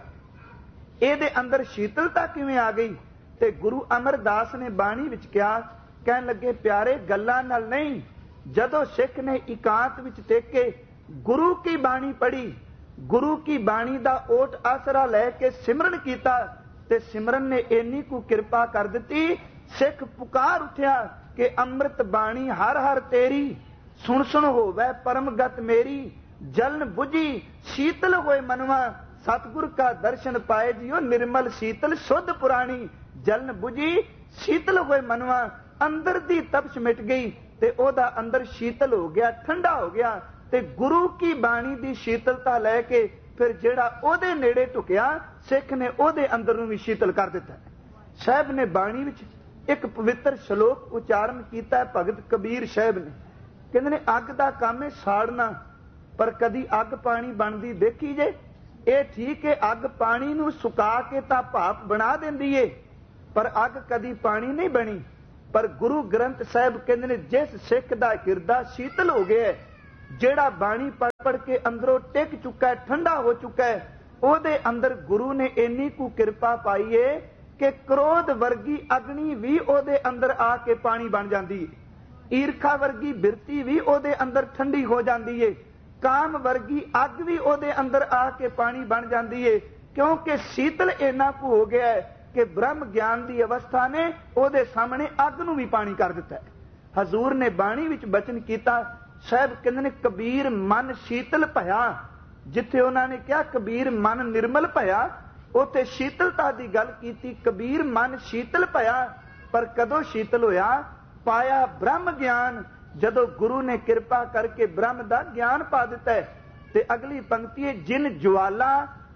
ਇਹਦੇ ਅੰਦਰ ਸ਼ੀਤਲਤਾ ਕਿਵੇਂ ਆ ਗਈ? ਤੇ ਗੁਰੂ ਅਮਰਦਾਸ ਨੇ ਬਾਣੀ ਵਿੱਚ ਕਿਹਾ, ਕਹਿਣ ਲੱਗੇ ਪਿਆਰੇ ਗੱਲਾਂ ਨਾਲ ਨਹੀਂ, ਜਦੋਂ ਸਿੱਖ ਨੇ ਇਕਾਂਤ ਵਿੱਚ ਟਿਕ ਕੇ ਗੁਰੂ ਕੀ ਬਾਣੀ ਪੜ੍ਹੀ, ਗੁਰੂ ਕੀ ਬਾਣੀ ਦਾ ਓਟ ਆਸਰਾ ਲੈ ਕੇ ਸਿਮਰਨ ਕੀਤਾ, ਤੇ ਸਿਮਰਨ ਨੇ ਇੰਨੀ ਕੁ ਕਿਰਪਾ ਕਰ ਦਿੱਤੀ, ਸਿੱਖ ਪੁਕਾਰ ਉੱਠਿਆ ਕਿ ਅੰਮ੍ਰਿਤ ਬਾਣੀ ਹਰ ਹਰ ਤੇਰੀ, ਸੁਣ ਸੁਣ ਹੋਵੇ ਪਰਮਗਤ ਮੇਰੀ, ਜਲਨ ਬੁਝੀ ਸ਼ੀਤਲ ਹੋਏ ਮਨਵਾ, ਸਤਿਗੁਰ ਕਾ ਦਰਸ਼ਨ ਪਾਏ ਜਿਉ ਨਿਰਮਲ ਸ਼ੀਤਲ ਸੁਧ ਪੁਰਾਣੀ। ਜਲਨ ਬੁਝੀ शीतल होए मनवा, अंदर दी तपश मिट गई ते ओदा अंदर शीतल हो गया, ठंडा हो गया। ते गुरु की बाणी दी शीतलता लैके फिर जेड़ा ओदे नेड़े टुकिया, सिख ने ओदे अंदर नूं भी शीतल कर दिता। साहब ने बाणी विच एक पवित्र श्लोक उचारण किया भगत कबीर साहब ने, कहते ने अग दा काम है साड़ना, पर कदी अग पानी बनदी देखी जे? ये ठीक है, अग पानी नूं सुका के तां भाप बना देंदी है, पर अग कदी पानी नहीं बनी। पर गुरु ग्रंथ साहब कहते ने जिस सिख दा हिरदा शीतल हो गया, जेड़ा बाणी पढ़ पढ़ के अंदरों टिक चुका है, ठंडा हो चुका है, ओदे अंदर गुरु ने इन्नी कु किरपा पाई है कि क्रोध वर्गी अग्नि भी ओदे अंदर आके पानी बन जाती है, ईर्खा वर्गी बिरती भी ओदे अंदर ठंडी हो जाती है, काम वर्गी अग भी ओदे अंदर आके पानी बन जाती है, क्योंकि शीतल इन्ना कु हो गया है कि ब्रह्म ज्ञान की अवस्था ने ओदे सामने अग नूं भी पानी कर दिता है। हजूर ने बाणी विच बचन किया, साहब कहते ने कबीर मन शीतल भया। जिथे उन्होंने कहा कबीर मन निर्मल भया, उत्थे शीतलता की गल की, कबीर मन शीतल भया। पर कदों शीतल होया? पाया ब्रह्म ज्ञान, जदों गुरु ने कृपा करके ब्रह्म का ज्ञान पा दिता है। ते अगली पंक्ति है, जिन ज्वाला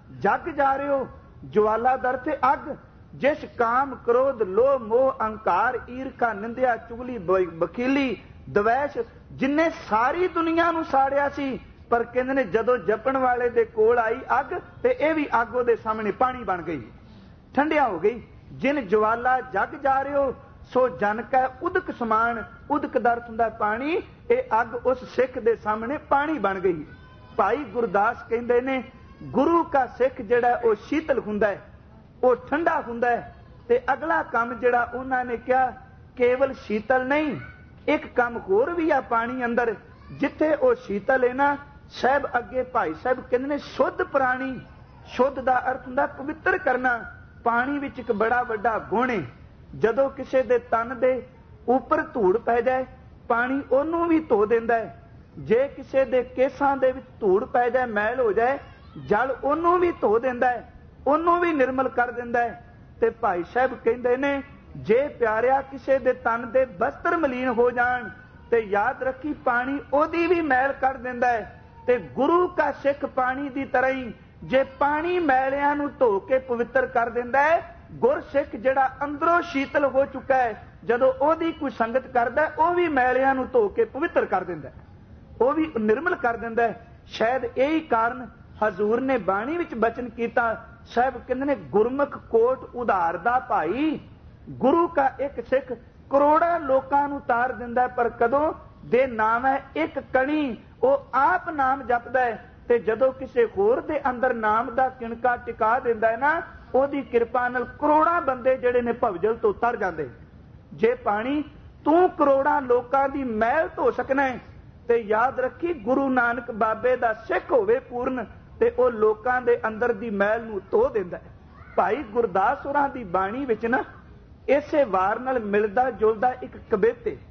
जग जा रहे हो, ज्वाला दर ते अग, जिस काम क्रोध लोह मोह अहंकार ईर्खा निंदिया चुगली बखीली द्वैश जिन्ने सारी दुनिया नूं साड़िया सी, पर कहंदे ने जदों जपण वाले दे कोल आई अग ते इह भी अग ओहदे सामने पानी बन गई, ठंडिया हो गई। जिन ज्वाला जग जा रहे हो, सो जन कै उदक समान, उदक दा अर्थ हुंदा पानी, ये अग उस सिख दे सामने पानी बन गई। भाई गुरदास कहंदे ने गुरु का सिख जिहड़ा वो शीतल हुंदा है, वो ठंडा हुंदा है। ते अगला काम जिहड़ा उन्हां ने कहा, केवल शीतल नहीं, एक काम होर भी आ पानी अंदर, जिथे वो शीतल है ना, साहब अगे भाई साहब कहंदे ने शुद्ध प्राणी, शुद्ध दा अर्थ हुंदा पवित्र करना। पानी विच एक बड़ा वड्डा गुण है, जदों किसी दे तन दे उपर धूड़ पै जाए, पानी ओनू भी धो दिंदा है। जे किसी दे केसां दे विच धूड़ पै जाए, मैल हो जाए, जल ओनू भी धो दिंदा है, ओनू भी निर्मल कर दिंदा है। ते भाई साहब कहंदे ने जे प्यारिया किसी दे तन दे वस्त्र मलीन हो जाण, ते याद रखी पानी ओदी भी मैल कर दिंदा है। ते गुरु का सिख पानी दी तरह ही, जे पानी मैलियां नूं धो के पवित्र कर दिंदा है, गुर सिख जिहड़ा अंदरों शीतल हो चुका है, जदों ओदी कोई संगत करदा है, वो भी मैलियां नूं धो के पवित्र कर दिंदा है, वो भी निर्मल कर दिंदा है। शायद यही कारण हजूर ने बाणी विच बचन कीता। साहब कहंदे ने गुरमुख कोट उधार दा भाई, गुरु का एक सिख करोड़ा लोकां नूं तार दिंदा है, पर कदों दे नाम है एक कणी, वो आप नाम जपदा है, ते जदों किसी होर दे अंदर नाम दा किणका टिका दिंदा है ना, ओदी किरपा नाल करोड़ा बंदे जिहड़े ने भवजल तो तर जांदे। जे पानी तू करोड़ा लोकां दी मैल धो सकना है, ते याद रखी गुरु नानक बाबे दा सिख होवे पूर्ण, ते ओ लोकां दे अंदर दी मैल नूं धो दिंदा है। भाई गुरदास होरां दी बाणी विच ना इसे वार नाल मिलदा जुलदा एक कबित है।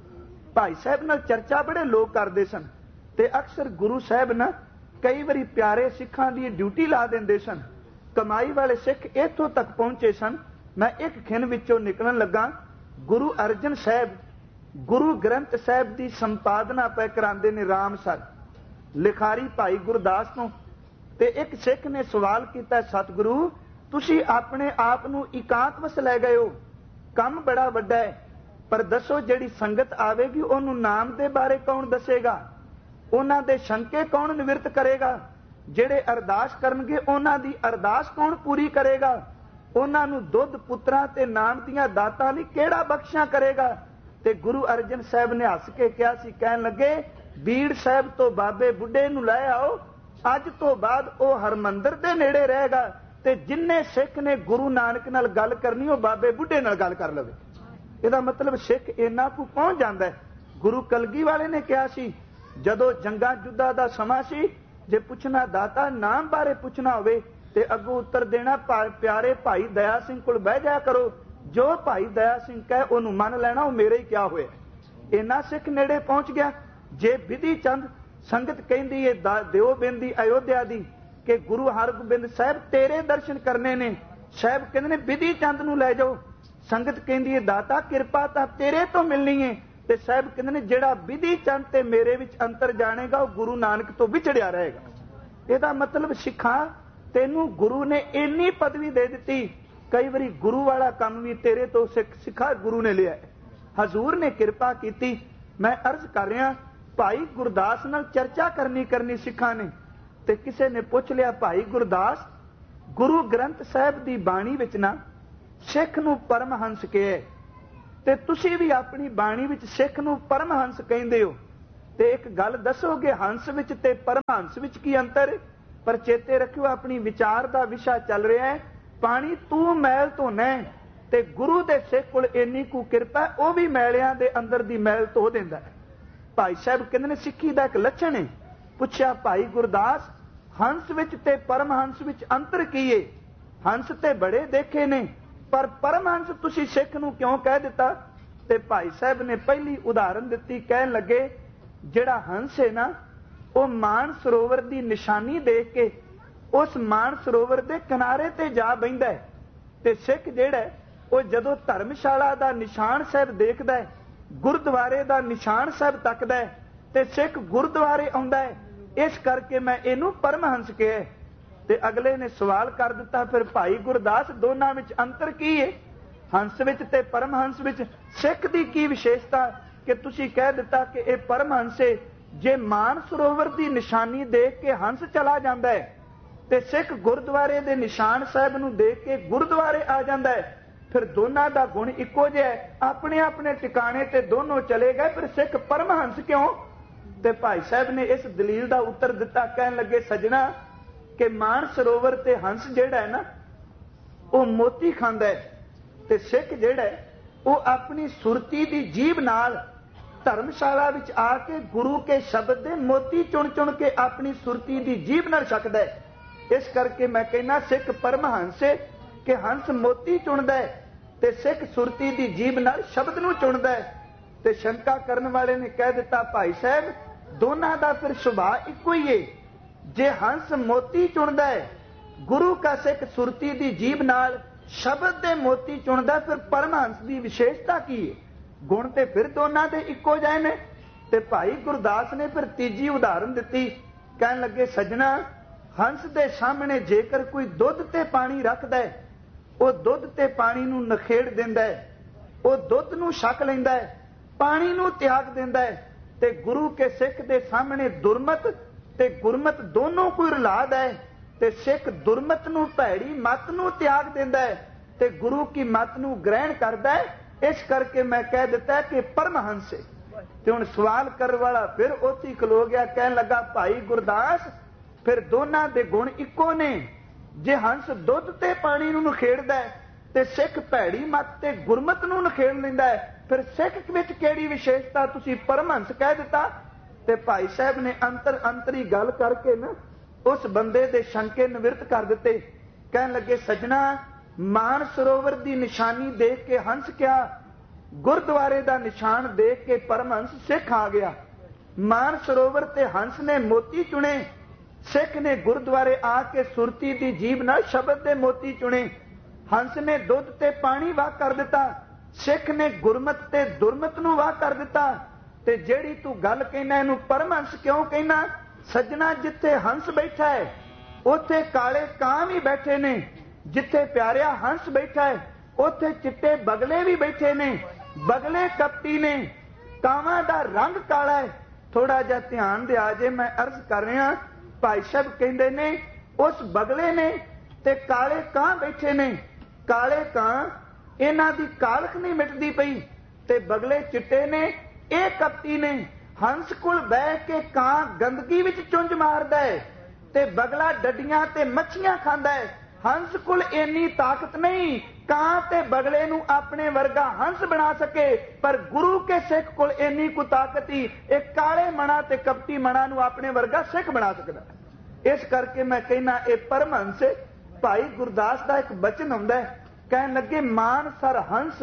भाई साहब नाल चर्चा बड़े लोग करते सन, ते अक्सर गुरु साहब ना कई बारी प्यारे सिखां दी ड्यूटी ला दिंदे सन। कमाई वाले सिख इत्थों तक पहुंचे सन। मैं एक खिन विचों निकलण लगा, गुरु अर्जन साहब गुरु ग्रंथ साहब की संपादना पै करांदे ने रामसर, लिखारी भाई गुरदास तो। ते एक सिख ने सवाल किया, सतगुरु तुसी अपने आप नूं एकांत वस लै गए हो, काम बड़ा वड्डा है, पर दसो जिहड़ी संगत आवेगी उहनूं नाम दे बारे कौन दसेगा, उन्हां दे शंके कौन निवृत्त करेगा, जिहड़े अरदास करनगे उन्हां दी अरदास कौन पूरी करेगा, उन्हां नूं दुध पुत्रां ते नाम दीयां दातां लई किहड़ा बख्शियां करेगा। ते गुरु अर्जन साहब ने हस के कहा सी, कहण लगे बीड़ साहब तो बाबे बुढ़े नूं लै आओ, अज तो बाद वो हरमंदर दे नेड़े रहेगा, ते जिन्ने सिख ने गुरु नानक नाल गल करनी वो बाबे बुढ़े नाल गल कर लवे। इहदा मतलब सिख इन्ना कु पहुंच जांदा है। गुरु कलगी वाले ने कहा सी, जदों जंगा जुद्धा दा समा सी, जे पुछना दाता नाम बारे पुछना होवे ते अगों उत्तर देना प्यारे भाई दया सिंह कोल बह जाया करो, जो भाई दया सिंह कहे उन्होंने मन लेना, वो मेरे ही क्या होया। इन्ना सिख नेड़े पहुंच गया। जे विधि चंद संगत कहती है दिओ बिंदी अयोध्या दी कि गुरु हरगोबिंद साहब तेरे दर्शन करने ने, साहब कहते ने विधि चंद नूं लै जाओ। संगत कहती है दाता किरपा तो तेरे तो मिलनी है। ते साहब कहते ने जिहड़ा विधि चंद ते मेरे विच अंतर जानेगा वो गुरु नानक तो विछड़िया रहेगा। ਇਹਦਾ मतलब सिखा तेनू गुरु ने इन्नी पदवी दे दी। कई बारी गुरु वाला काम भी तेरे तो सिखा गुरु ने लिया। हजूर ने किरपा की। मैं अर्ज कर रहा भाई गुरदास नाल चर्चा करनी सिखा ने ते किसी ने पूछ लिया भाई गुरदास गुरु ग्रंथ साहब की बाणी विच ना सिख नूं परमहंस कहे ते तुसी भी अपनी बाणी विच सिख नूं परमहंस कहंदे हो ते एक गल दसोगे हंस विच ते परमहंस विच की अंतर। पर चेते रखियो अपनी विचार का विषा चल रहा है पानी तू मैल धोना ते गुरु दे सिख कोल इन्नी कु किरपा वह भी मैलियां दे अंदर दी मैल धो दिंदा है। भाई साहब कहंदे ने सिक्खी दा एक लक्षण है। पुछया भाई गुरदास हंस विच ते परमहंस विच अंतर की है? हंस ते बड़े देखे ने पर परमहंस तुसी सिख नूं क्यों कह दिता? ते भाई साहब ने पहली उदाहरण दिती। कहन लगे जिहड़ा हंस है ना वो मान सरोवर की निशानी देख के उस मान सरोवर के किनारे ते जा बहिंदा है ते सिख जिहड़ा वो जदों धर्मशाला का निशान साहब देखदा है गुरुद्वारे का निशान साहब तकदा है ते सिख गुरुद्वारे आउंदा है। इस करके मैं इनू परमहंस कहा। ते अगले ने सवाल कर दिता फिर भाई गुरदास दोनों में अंतर की है? हंस विच ते परमहंस विच सिख की की विशेषता कि तुसी कह दिता कि यह परमहंस है। जे मान सरोवर की निशानी देख के हंस चला जाता है ते सिख गुरुद्वारे के निशान साहब नूं देख के गुरुद्वारे आ जाता है। फिर दोनों का गुण इको जिहा है अपने अपने टिकाणे ते दोनों चले गए फिर सिख परमहंस क्यों? ते भाई साहब ने इस दलील का उत्तर दिता। कहन लगे सजना कि मान सरोवर ते हंस जिहड़ा है ना वो मोती खांदा है ते सिख जिहड़ा है वो अपनी सुरती की जीभ नाल धर्मशाला विच आके गुरु के शब्द दे मोती चुन चुन के अपनी सुरती की जीभ नाल छकदा है। इस करके मैं कहना सिख परमहंस है कि हंस मोती चुनदा है ते सिख सुरती की जीभ नाल शब्द नूं चुनदा है। ते शंका करने वाले ने कह दिता भाई साहब दोनों का फिर सुभाव इको ही है। जे हंस मोती चुनदा है गुरु का सिख सुरती की जीभ नाल शब्द दे मोती चुनदा फिर परमहंस की विशेषता की है? गुण ते फिर दोनों दे इको जाए ने। ते भाई गुरदास ने फिर तीजी उदाहरण दी। कहन लगे सजना हंस दे सामने जेकर कोई दुध ते पानी रखदा है वो दुध ते पानी नूं नखेड़ दिंदा है वो दुध नूं छक लैंदा है पानी नूं त्याग दिंदा है। ते गुरु के सिख दे सामने दुरमत ते गुरमत दोनों कोई रलादा है ते सिख दुरमत नूं भैड़ी मत नूं त्याग दिंदा है ते गुरु की मत नूं ग्रहण करदा है। इस करके मैं कह दिता कि परमहंस है। ते हुण सवाल करने वाला फिर उत्थे खलो गया। कहन लगा भाई गुरदास फिर दोनों दे गुण इको ने। जे हंस दुध ते पानी नूं नखेड़दा है ते सिख भैड़ी मत ते गुरमत नूं नखेड़ लैंदा है फिर सिख विच किहड़ी विशेषता तुसीं परमहंस कह दिता? ते भाई साहब ने अंतरी गल करके ना उस बंदे दे शंके निवृत्त कर दिते। कहन लगे सजना मान सरोवर की निशानी देख के हंस क्या गुरुद्वारे का निशान देख के परमहंस सिख आ गया। मान सरोवर ते हंस ने मोती चुने सिख ने गुरुद्वारे आके सुरती की जीभ नाल शब्द दे मोती चुने। हंस ने दुध ते पानी वाह कर दिता सिख ने गुरमत ते दुरमत नूं वाह कर दिता। ते जेड़ी तू गल कहना इनू परमहंस क्यों कहना? सजना जिथे हंस बैठा है उथे काले कां भी बैठे ने जिथे प्यारिया हंस बैठा है उथे चिट्टे बगले भी बैठे ने। बगले कपटी ने कावां दा रंग काला है। थोड़ा जा ध्यान दे आजे मैं अर्ज कर रहा। भाई साहब कहंदे ने उस बगले ने ते काले कां बैठे ने। काले कां इन्हां दी कालख नहीं मिटदी पई ते बगले चिट्टे ने ये कपटी ने। हंस कोल बह के कां गंदगी विच चुंझ मारदा है ते बगला डडियां ते मच्छियां खांदा है। हंस कोल इन्नी ताकत नहीं कां ते बगले नूं अपने वर्गा हंस बना सके पर गुरु के सिख कोल इन्नी को ताकत ही एक काले मना ते कपटी मना नूं अपने वर्गा सिख बना सकदा। इस करके मैं कहना ये परमहंस भाई गुरदास का एक बचन आउंदा है। कहन लगे मान सर हंस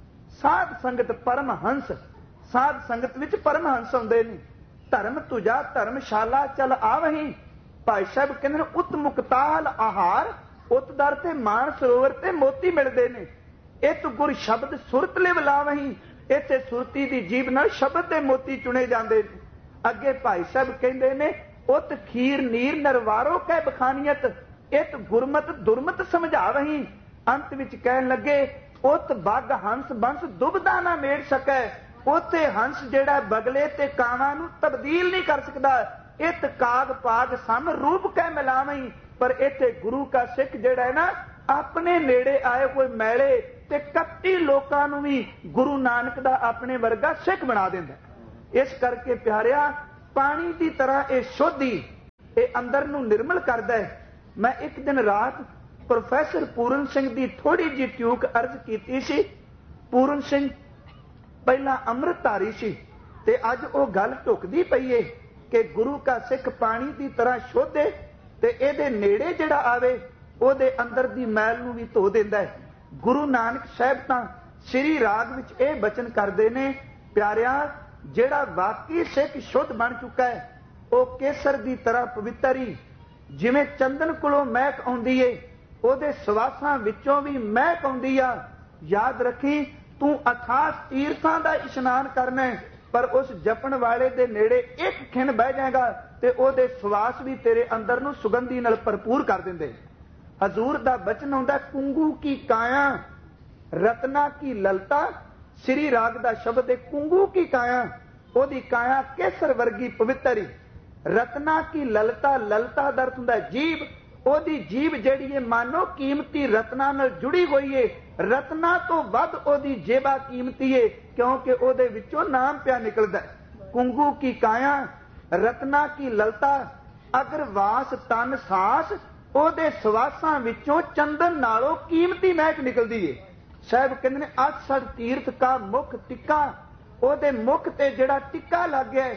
साध संगत परमहंस। साध संगत विच परमहंस आउंदे ने। धर्म तुझा धर्मशाला चल आवही। भाई साहब कहंदे उत मुक्ताल आहार उत दर ते मान सरोवर ते मोती मिलते हैं। इत गुर शब्द सुरत लिव लावहीं। इत्थे सुरती दी जीभ नाल शब्द दे मोती चुने जांदे। अगे भाई साहब कहंदे ने उत खीर नीर नरवारो कै बखानियत, इत गुरमत दुरमत समझावहीं। अंत विच कहन लगे उत बग हंस बंस दुबदा ना मेड़ सकै। उते हंस जिहड़ा बगले ते कावां नूं तब्दील नहीं कर सकदा। इत काग पाग सम रूप कै मिलावहीं। पर इत्थे गुरु का सिख जिहड़ा है ना अपने नेड़े आए हुए मैले ते कपटी लोकां नूं भी गुरु नानक दा अपने वर्गा सिख बना दिंदा। इस करके प्यारिया पानी की तरह ये शुद्धि ये अंदर नूं निर्मल करदा है। मैं एक दिन रात प्रोफैसर पूरन सिंह की थोड़ी जी ट्यूक अर्ज की सी। पूरन सिंह पहला अमृतधारी सी ते अज वो गल ढुकदी पई है कि गुरु का सिख पानी की तरह शुद्ध है ते इहदे नेड़े जिहड़ा आवे उहदे अंदर दी मैल नूं भी धो दिंदा है। गुरु नानक साहब तां श्री राग विच इह बचन करदे ने प्यारिया जिहड़ा वाकई सिख शुद्ध बन चुका है वो केसर की तरह पवित्र ही जिवें चंदन कोलों महक आउंदी है उहदे सवासां विचों भी महक आउंदी आ। याद रखी तू अथाह तीर्थां दा इशनान करना है पर उस जपण वाले दे नेड़े एक खिन बह जाएगा ते ओहदे सवास भी तेरे अंदर नूं सुगंधी नाल भरपूर कर दिंदे। हजूर दा बचन आउंदा कुंगू की काया रत्ना की ललता। श्री राग दा शब्द है कुंगू की काया। ओदी काया केसर वर्गी पवित्र ही। रत्ना की ललता, ललता दा अर्थ हुंदा जीभ। ओदी जीभ जिहड़ी है मानो कीमती रत्ना नाल जुड़ी हुई है। रत्ना तो वध ओदी जेबा कीमती है क्योंकि ओदे विचों नाम पिया निकलदा है। कुंगू की काया रत्ना की ललता अगर वास तन सास ओदे सवासां विचों चंदन नालों कीमती महक निकलदी है। साहब कहंदे ने 68 तीर्थ का मुख टिक्का। ओदे मुख ते जिहड़ा टिक्का लग गया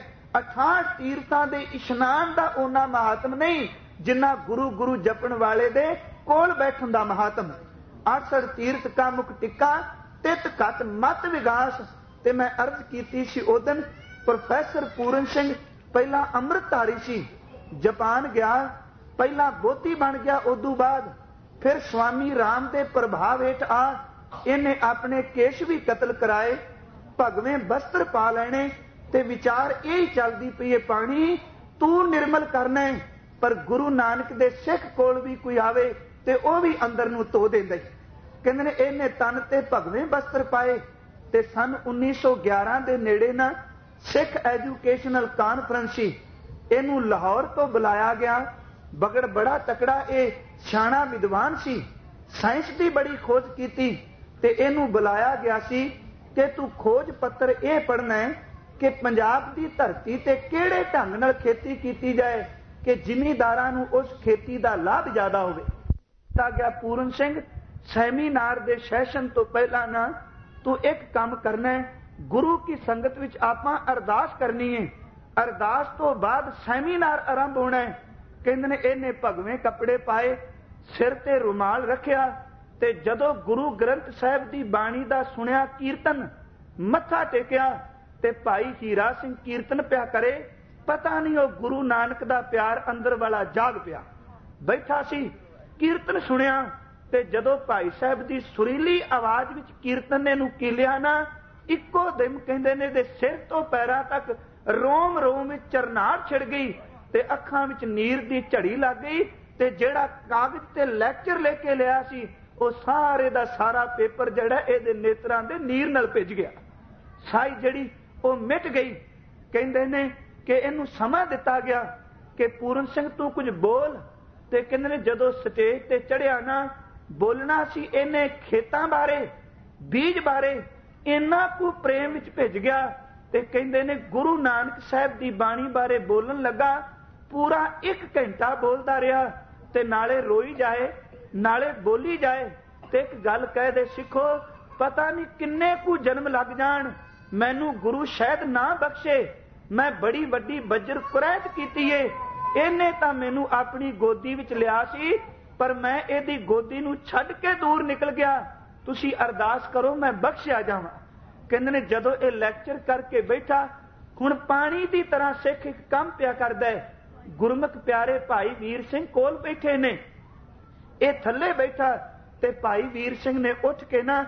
68 तीर्थां दे इशनान दा ओना महात्म नहीं जिन्ना गुरु गुरु जपण वाले दे कोल बैठण दा महात्म। 68 तीर्थ का मुख टिक्का तित घट मत विगास। ते मैं अर्ज कीती सी उदन प्रोफैसर पूरन सिंह पहला अमृतधारी सी, जापान गया, पहला बोधी बन गया, उदू बाद फिर स्वामी राम दे प्रभाव हेठ आ इन्हें अपने केश भी कतल कराए, भगवें वस्त्र पा लेने ते विचार यही चलती पई है पानी तू निर्मल करना है। पर गुरु नानक दे सिख कोल भी कोई आवे ते ओ भी अंदर नूं धो देंदा है। कहंदे ने इहने तन ते भगवें वस्त्र पाए। ते सन 1911 दे नेड़े ना सिख एजुकेशनल कानफ्रेंस सी, इहनूं लाहौर तो बुलाया गया। बगड़ बड़ा तकड़ा ये सियाणा विद्वान सी, साइंस की बड़ी खोज की ते इहनूं बुलाया गया सी कि तू खोज पत्र यह पढ़ना है कि पंजाब की धरती ते किहड़े ढंग नाल खेती की जाए कि जिमीदारां नूं उस खेती का लाभ ज्यादा होवे। गया पूरन सिंह सैमीनार दे सैशन तो पहला ना तू एक काम करना है, गुरु की संगत विच आपां अरदास करनी है, अरदास तो बाद सैमीनार आरंभ होना है। कहंदे ने इहने भगवें कपड़े पाए, सिर ते रुमाल रखिया ते जदों गुरु ग्रंथ साहिब दी बाणी दा सुनिया कीर्तन मत्था टेकिया ते भाई हीरा सिंह कीर्तन पिया करे। पता नहीं वो गुरु नानक दा प्यार अंदर वाला जाग पिया बैठा सी, कीर्तन सुनिया ते जदों भाई साहब दी सुरीली आवाज विच कीर्तन ने नूं कीलिया ना इक्को दिम कहंदे ने दे सिर तो पैरां तक रोम रोम विच चरनाड़ छिड़ गई ते अखां विच नीर दी झड़ी लग गई ते जिहड़ा कागज ते लैक्चर लेके लिया सी वो सारे दा सारा पेपर जिहड़ा इहदे नेत्रां दे नीर नाल भिज गया। साई जिहड़ी वो मिट गई। कहंदे ने कि इहनूं समा दिता गया कि पूरन सिंह तू कुछ बोल। ते कहंदे ने जदों स्टेज ते चढ़िया ना बोलना सी इहने खेतां बारे बीज बारे इन्ना कु प्रेम विच भिज गया ते कहंदे ने गुरु नानक साहिब दी बाणी बारे बोलन लगा। पूरा 1 घंटा बोलदा रहा ते नाले रोई जाए नाले बोली जाए ते एक गल कह दे सिखो पता नहीं किन्ने कु जन्म लग जाण मैनू गुरु शायद ना बख्शे, मैं बड़ी वड्डी बज्र कुरैत कीती है, इहने तां मैनू अपनी गोदी विच लिया सी पर मैं इहदी गोदी नूं छड्ड के दूर निकल गया। तुसी अरदास करो मैं बख्शिया जावां। कहंदे ने जदों ये लैक्चर करके बैठा हुण पानी की तरह सिख एक काम पिया करदा है। गुरमुख प्यारे भाई वीर सिंह कोल बैठे ने, ये थल्ले बैठा ते भाई वीर सिंह ने उठ के ना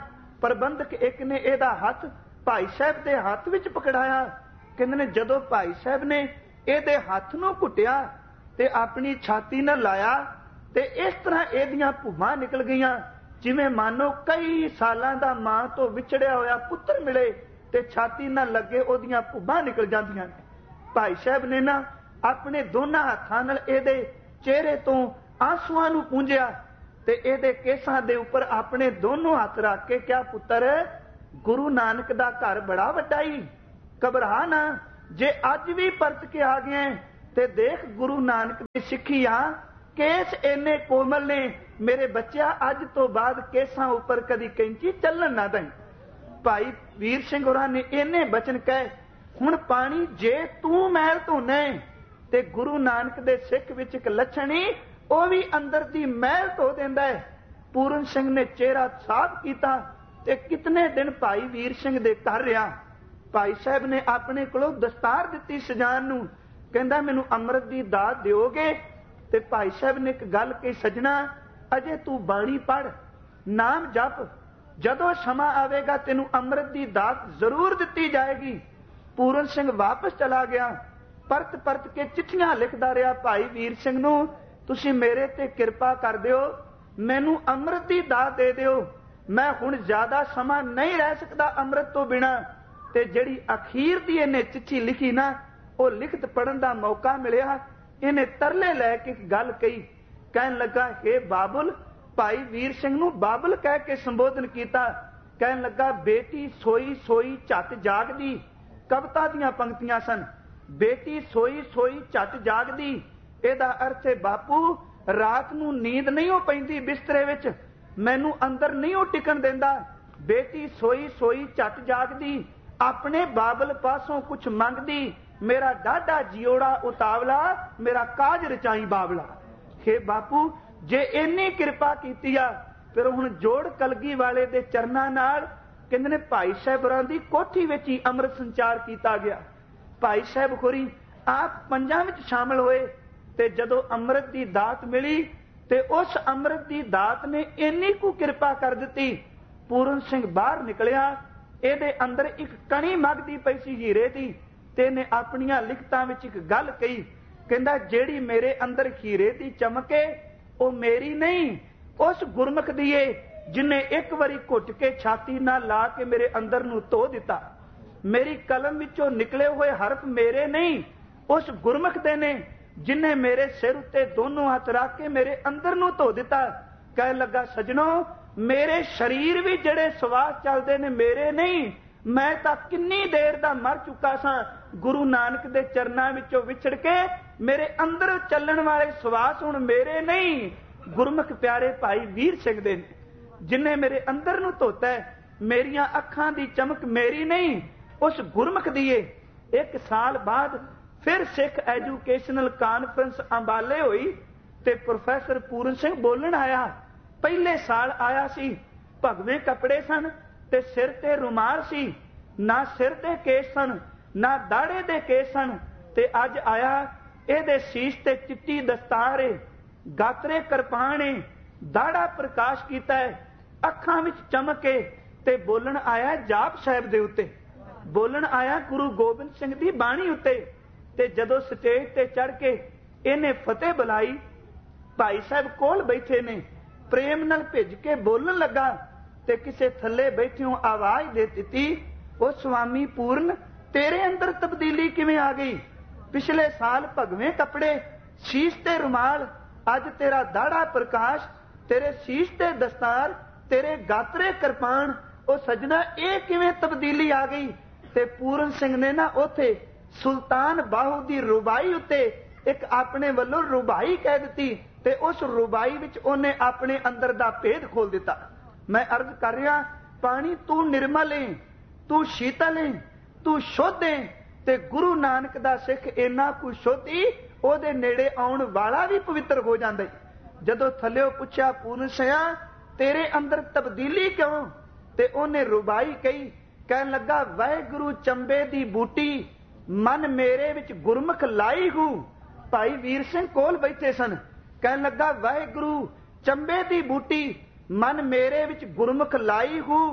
ਪ੍ਰਬੰਧਕ ਇੱਕ ਨੇ ਇਹਦਾ ਹੱਥ ਭਾਈ ਸਾਹਿਬ ਦੇ ਹੱਥ ਵਿੱਚ ਪਕੜਾਇਆ। ਕਹਿੰਦੇ ਨੇ ਜਦੋਂ ਭਾਈ ਸਾਹਿਬ ਨੇ ਇਹਦੇ ਹੱਥ ਨੂੰ ਘੁੱਟਿਆ ਤੇ ਆਪਣੀ ਛਾਤੀ ਨਾਲ ਲਾਇਆ ਤੇ ਇਸ ਤਰ੍ਹਾਂ ਇਹਦੀਆਂ ਭੁੱਬਾਂ ਨਿਕਲ ਗਈਆਂ, ਜਿਵੇਂ ਮਾਨੋ ਕਈ ਸਾਲਾਂ ਦਾ ਮਾਂ ਤੋਂ ਵਿਛੜਿਆ ਹੋਇਆ ਪੁੱਤਰ ਮਿਲੇ ਤੇ ਛਾਤੀ ਨਾਲ ਲੱਗੇ ਉਹਦੀਆਂ ਭੁੱਬਾਂ ਨਿਕਲ ਜਾਂਦੀਆਂ ਨੇ। ਭਾਈ ਸਾਹਿਬ ਨੇ ਨਾ ਆਪਣੇ ਦੋਨਾਂ ਹੱਥਾਂ ਨਾਲ ਇਹਦੇ ਚਿਹਰੇ ਤੋਂ ਆਂਸੂਆਂ ਨੂੰ ਪੂੰਝਿਆ ਤੇ ਇਹਦੇ ਕੇਸਾਂ ਦੇ ਉੱਪਰ ਆਪਣੇ ਦੋਨੋਂ ਹੱਥ ਰੱਖ ਕੇ ਕਿਹਾ, ਪੁੱਤਰ ਗੁਰੂ ਨਾਨਕ ਦਾ ਘਰ ਬੜਾ ਵੱਡਾ ਹੀ, ਘਬਰਾ ਨਾ, ਜੇ ਅੱਜ ਵੀ ਪਰਤ ਕੇ ਆ ਗਏ ਤੇ ਦੇਖ ਗੁਰੂ ਨਾਨਕ ਦੀ ਸਿੱਖੀ ਆ, ਕੇਸ ਇੰਨੇ ਕੋਮਲ ਨੇ, ਮੇਰੇ ਬੱਚਿਆ ਅੱਜ ਤੋਂ ਬਾਅਦ ਕੇਸਾਂ ਉੱਪਰ ਕਦੀ ਕੈਂਚੀ ਚੱਲਣ ਨਾ ਦੇਂ। ਭਾਈ ਵੀਰ ਸਿੰਘ ਹੋਰਾਂ ਨੇ ਇੰਨੇ ਬਚਨ ਕਹੇ, ਹੁਣ ਪਾਣੀ ਜੇ ਤੂੰ ਮਹਿਲ ਧੋਣੇ ਤੇ ਗੁਰੂ ਨਾਨਕ ਦੇ ਸਿੱਖ ਵਿੱਚ ਇੱਕ ਲੱਛਣੀ ਉਹ ਵੀ ਅੰਦਰ ਦੀ ਮਹਿਲ ਧੋ ਦਿੰਦਾ ਹੈ। ਪੂਰਨ ਸਿੰਘ ਨੇ ਚਿਹਰਾ ਸਾਫ਼ ਕੀਤਾ ਤੇ ਕਿਤਨੇ ਦਿਨ ਭਾਈ ਵੀਰ ਸਿੰਘ ਦੇ ਘਰ ਰਿਹਾ। ਭਾਈ ਸਾਹਿਬ ਨੇ ਆਪਣੇ ਕੋਲੋਂ ਦਸਤਾਰ ਦਿੱਤੀ ਸਜਾਨ ਨੂੰ, ਕਹਿੰਦਾ ਮੈਨੂੰ ਅੰਮ੍ਰਿਤ ਦੀ ਦਾਤ ਦਿਓਗੇ? ਤੇ ਭਾਈ ਸਾਹਿਬ ਨੇ ਇੱਕ ਗੱਲ ਕਹੀ, ਸਜਣਾ ਅਜੇ ਤੂੰ ਬਾਣੀ ਪੜ੍ਹ, ਨਾਮ ਜਪ, ਜਦੋਂ ਸਮਾਂ ਆਵੇਗਾ ਤੈਨੂੰ ਅੰਮ੍ਰਿਤ ਦੀ ਦਾਤ ਜ਼ਰੂਰ ਦਿੱਤੀ ਜਾਏਗੀ। ਪੂਰਨ ਸਿੰਘ ਵਾਪਸ ਚਲਾ ਗਿਆ, ਪਰਤ ਪਰਤ ਕੇ ਚਿੱਠੀਆਂ ਲਿਖਦਾ ਰਿਹਾ ਭਾਈ ਵੀਰ ਸਿੰਘ ਨੂੰ, ਤੁਸੀਂ ਮੇਰੇ ਤੇ ਕਿਰਪਾ ਕਰ ਦਿਓ, ਮੈਨੂੰ ਅੰਮ੍ਰਿਤ ਦੀ ਦਾਤ ਦੇ ਦਿਓ, ਮੈਂ ਹੁਣ ਜ਼ਿਆਦਾ ਸਮਾਂ ਨਹੀਂ ਰਹਿ ਸਕਦਾ ਅੰਮ੍ਰਿਤ ਤੋਂ ਬਿਨਾਂ। ਤੇ ਜਿਹੜੀ ਅਖੀਰ ਦੀ ਇਹਨੇ ਚਿੱਠੀ ਲਿਖੀ ਨਾ, ਉਹ ਲਿਖਤ ਪੜਨ ਦਾ ਮੌਕਾ ਮਿਲਿਆ, ਇਹਨੇ ਤਰਲੇ ਲੈ ਕੇ ਇੱਕ ਗੱਲ ਕਹੀ, ਕਹਿਣ ਲੱਗਾ, ਹੇ ਬਾਬੁਲ, ਭਾਈ ਵੀਰ ਸਿੰਘ ਨੂੰ ਬਾਬੁਲ ਕਹਿ ਕੇ ਸੰਬੋਧਨ ਕੀਤਾ। ਕਹਿਣ ਲੱਗਾ, ਬੇਟੀ ਸੋਈ ਸੋਈ ਝੱਟ ਜਾਗਦੀ, ਕਵਿਤਾ ਦੀਆਂ ਪੰਕਤੀਆਂ ਸਨ, ਬੇਟੀ ਸੋਈ ਸੋਈ ਝੱਟ ਜਾਗਦੀ, ਇਹਦਾ ਅਰਥ ਹੈ ਬਾਪੂ ਰਾਤ ਨੂੰ ਨੀਂਦ ਨਹੀਂ ਹੋ ਪੈਂਦੀ ਬਿਸਤਰੇ ਵਿੱਚ, ਮੈਨੂੰ ਅੰਦਰ ਨਹੀਂ ਉਹ ਟਿਕਣ ਦਿੰਦਾ। ਬੇਟੀ ਸੋਈ ਸੋਈ ਝੱਟ ਜਾਗਦੀ, ਆਪਣੇ ਬਾਬਲ ਪਾਸੋਂ ਕੁਛ ਮੰਗਦੀ, ਮੇਰਾ ਡਾਢਾ ਜਿਉੜਾ ਉਤਾਵਲਾ, ਮੇਰਾ ਕਾਜ ਰਚਾਈ ਬਾਬਲਾ। ਹੇ ਬਾਪੂ ਜੇ ਇੰਨੀ ਕਿਰਪਾ ਕੀਤੀ ਆ, ਫਿਰ ਹੁਣ ਜੋੜ ਕਲਗੀ ਵਾਲੇ ਦੇ ਚਰਨਾਂ ਨਾਲ, ਕਹਿੰਦੇ ਨੇ ਭਾਈ ਸਾਹਿਬਾਂ ਦੀ ਕੋਠੀ ਵਿੱਚ ਹੀ ਅੰਮ੍ਰਿਤ ਸੰਚਾਰ ਕੀਤਾ ਗਿਆ। ਭਾਈ ਸਾਹਿਬ ਹੋਰੀ ਆਪ ਪੰਜਾਂ ਵਿੱਚ ਸ਼ਾਮਲ ਹੋਏ ਤੇ ਜਦੋਂ ਅੰਮ੍ਰਿਤ ਦੀ ਦਾਤ ਮਿਲੀ ਤੇ ਉਸ ਅੰਮ੍ਰਿਤ ਦੀ ਦਾਤ ਨੇ ਇੰਨੀ ਕੁ ਕਿਰਪਾ ਕਰ ਦਿੱਤੀ, ਪੂਰਨ ਸਿੰਘ ਬਾਹਰ ਨਿਕਲਿਆ, ਇਹਦੇ ਅੰਦਰ ਇੱਕ ਕਣੀ ਮੱਗਦੀ ਪਈ ਸੀ ਹੀਰੇ ਦੀ, ਤੇ ਇਹਨੇ ਆਪਣੀਆਂ ਲਿਖਤਾਂ ਵਿੱਚ ਇੱਕ ਗੱਲ ਕਹੀ, ਕਹਿੰਦਾ ਜਿਹੜੀ ਮੇਰੇ ਅੰਦਰ ਹੀਰੇ ਦੀ ਚਮਕੇ ਉਹ ਮੇਰੀ ਨਹੀਂ, ਉਸ ਗੁਰਮੁਖ ਦੀ ਏ ਜਿਨੇ ਇੱਕ ਵਾਰੀ ਘੁੱਟ ਕੇ ਛਾਤੀ ਨਾਲ ਲਾ ਕੇ ਮੇਰੇ ਅੰਦਰ ਨੂੰ ਧੋ ਦਿੱਤਾ। ਮੇਰੀ ਕਲਮ ਵਿੱਚੋਂ ਨਿਕਲੇ ਹੋਏ ਹਰਫ ਮੇਰੇ ਨਹੀਂ, ਉਸ ਗੁਰਮੁਖ ਦੇ ਨੇ ਜਿਨੇ ਮੇਰੇ ਸਿਰ ਉੱਤੇ ਦੋਨੋਂ ਹੱਥ ਰੱਖ ਕੇ ਮੇਰੇ ਅੰਦਰ ਨੂੰ ਧੋ ਦਿੱਤਾ। ਕਹਿਣ ਲੱਗਾ, ਸਜਣੋ ਮੇਰੇ ਸਰੀਰ ਵੀ ਜਿਹੜੇ ਸਵਾਸ ਚੱਲਦੇ ਨੇ ਮੇਰੇ ਨਹੀਂ, ਮੈਂ ਤਾਂ ਕਿੰਨੀ ਦੇਰ ਦਾ ਮਰ ਚੁੱਕਾ ਸਾਂ, ਗੁਰੂ ਨਾਨਕ ਦੇ ਚਰਨਾਂ ਵਿੱਚੋਂ ਵਿਛੜ ਕੇ ਮੇਰੇ ਅੰਦਰ ਚੱਲਣ ਵਾਲੇ ਸਵਾਸ ਹੁਣ ਮੇਰੇ ਨਹੀਂ, ਗੁਰਮੁਖ ਪਿਆਰੇ ਭਾਈ ਵੀਰ ਸਿੰਘ ਦੇ ਨੇ, ਜਿਨੇ ਮੇਰੇ ਅੰਦਰ ਨੂੰ ਧੋਤਾ ਹੈ। ਮੇਰੀਆਂ ਅੱਖਾਂ ਦੀ ਚਮਕ ਮੇਰੀ ਨਹੀਂ, ਉਸ ਗੁਰਮੁਖ ਦੀ ਏ। 1 ਸਾਲ ਬਾਅਦ ਫਿਰ ਸਿੱਖ ਐਜੂਕੇਸ਼ਨਲ ਕਾਨਫਰੰਸ ਅੰਬਾਲੇ ਹੋਈ ਤੇ ਪ੍ਰੋਫੈਸਰ ਪੂਰਨ ਸਿੰਘ ਬੋਲਣ ਆਇਆ। ਪਹਿਲੇ ਸਾਲ ਆਇਆ ਸੀ, ਭਗਵੇਂ ਕੱਪੜੇ ਸਨ ਤੇ ਸਿਰ ਤੇ ਰੁਮਾਲ ਸੀ, ਨਾ ਸਿਰ ਤੇ ਕੇਸ ਸਨ ਨਾ ਦਾੜੇ ਦੇ ਕੇਸ ਸਨ, ਤੇ ਅੱਜ ਆਇਆ ਇਹਦੇ ਸੀਸ ਤੇ ਚਿੱਟੀ ਦਸਤਾਰ ਏ, ਗਾਤਰੇ ਕਿਰਪਾਨ ਏ, ਦਾੜਾ ਪ੍ਰਕਾਸ਼ ਕੀਤਾ ਹੈ, ਅੱਖਾਂ ਵਿੱਚ ਚਮਕ ਏ, ਤੇ ਬੋਲਣ ਆਇਆ ਜਾਪ ਸਾਹਿਬ ਦੇ ਉੱਤੇ, ਬੋਲਣ ਆਇਆ ਗੁਰੂ ਗੋਬਿੰਦ ਸਿੰਘ ਦੀ ਬਾਣੀ ਉੱਤੇ। ਤੇ ਜਦੋਂ ਸਟੇਜ ਤੇ ਚੜ ਕੇ ਇਹਨੇ ਫਤਿਹ ਬੁਲਾਈ, ਭਾਈ ਸਾਹਿਬ ਕੋਲ ਬੈਠੇ ਨੇ, ਪ੍ਰੇਮ ਨਾਲ ਭਿੱਜ ਕੇ ਬੋਲਣ ਲੱਗਾ ਤੇ ਕਿਸੇ ਥੱਲੇ ਬੈਠਿਓ ਆਵਾਜ਼ ਦੇ ਦਿੱਤੀ, ਉਹ ਸੁਆਮੀ ਪੂਰਨ ਤੇਰੇ ਅੰਦਰ ਤਬਦੀਲੀ ਕਿਵੇਂ ਆ ਗਈ? ਪਿਛਲੇ ਸਾਲ ਭਗਵੇਂ ਕੱਪੜੇ, ਸੀਸ ਤੇ ਰੁਮਾਲ, ਅੱਜ ਤੇਰਾ ਦਾੜਾ ਪ੍ਰਕਾਸ਼, ਤੇਰੇ ਸੀਸ ਤੇ ਦਸਤਾਰ, ਤੇਰੇ ਗਾਤਰੇ ਕਿਰਪਾਨ, ਉਹ ਸਜਣਾ ਇਹ ਕਿਵੇਂ ਤਬਦੀਲੀ ਆ ਗਈ? ਤੇ ਪੂਰਨ ਸਿੰਘ ਨੇ ਨਾ ਉੱਥੇ ਸੁਲਤਾਨ ਬਾਹੂ ਦੀ ਰੁਬਾਈ ਉੱਤੇ ਇੱਕ ਆਪਣੇ ਵੱਲੋਂ ਰੁਬਾਈ ਕਹਿ ਦਿੱਤੀ ਤੇ ਉਸ ਰੁਬਾਈ ਵਿੱਚ ਉਹਨੇ ਆਪਣੇ ਅੰਦਰ ਦਾ ਭੇਦ ਖੋਲ ਦਿੱਤਾ। ਮੈਂ ਅਰਜ਼ ਕਰ ਰਿਹਾ, ਪਾਣੀ ਤੂੰ ਨਿਰਮਲ ਏ, ਤੂੰ ਸ਼ੀਤਲ ਏ, ਤੂੰ ਸ਼ੁੱਧ ਏ, ਤੇ ਗੁਰੂ ਨਾਨਕ ਦਾ ਸਿੱਖ ਇੰਨਾ ਕੁ ਸ਼ੁੱਧੀ ਉਹਦੇ ਨੇੜੇ ਆਉਣ ਵਾਲਾ ਵੀ ਪਵਿੱਤਰ ਹੋ ਜਾਂਦਾ। ਜਦੋਂ ਥੱਲਿਓ ਪੁੱਛਿਆ ਪੂਰਨ ਸਿਆ ਤੇਰੇ ਅੰਦਰ ਤਬਦੀਲੀ ਕਿਉਂ? ਤੇ ਉਹਨੇ ਰੁਬਾਈ ਕਹੀ, ਕਹਿਣ ਲੱਗਾ, ਵਾਹਿਗੁਰੂ ਚੰਬੇ ਦੀ ਬੂਟੀ ਮਨ ਮੇਰੇ ਵਿੱਚ ਗੁਰਮੁਖ ਲਾਈ ਹੂ। ਭਾਈ ਵੀਰ ਸਿੰਘ ਕੋਲ ਬੈਠੇ ਸਨ, ਕਹਿਣ ਲੱਗਾ, ਵਾਹਿਗੁਰੂ ਚੰਬੇ ਦੀ ਬੂਟੀ ਮਨ ਮੇਰੇ ਵਿੱਚ ਗੁਰਮੁਖ ਲਾਈ ਹੂ,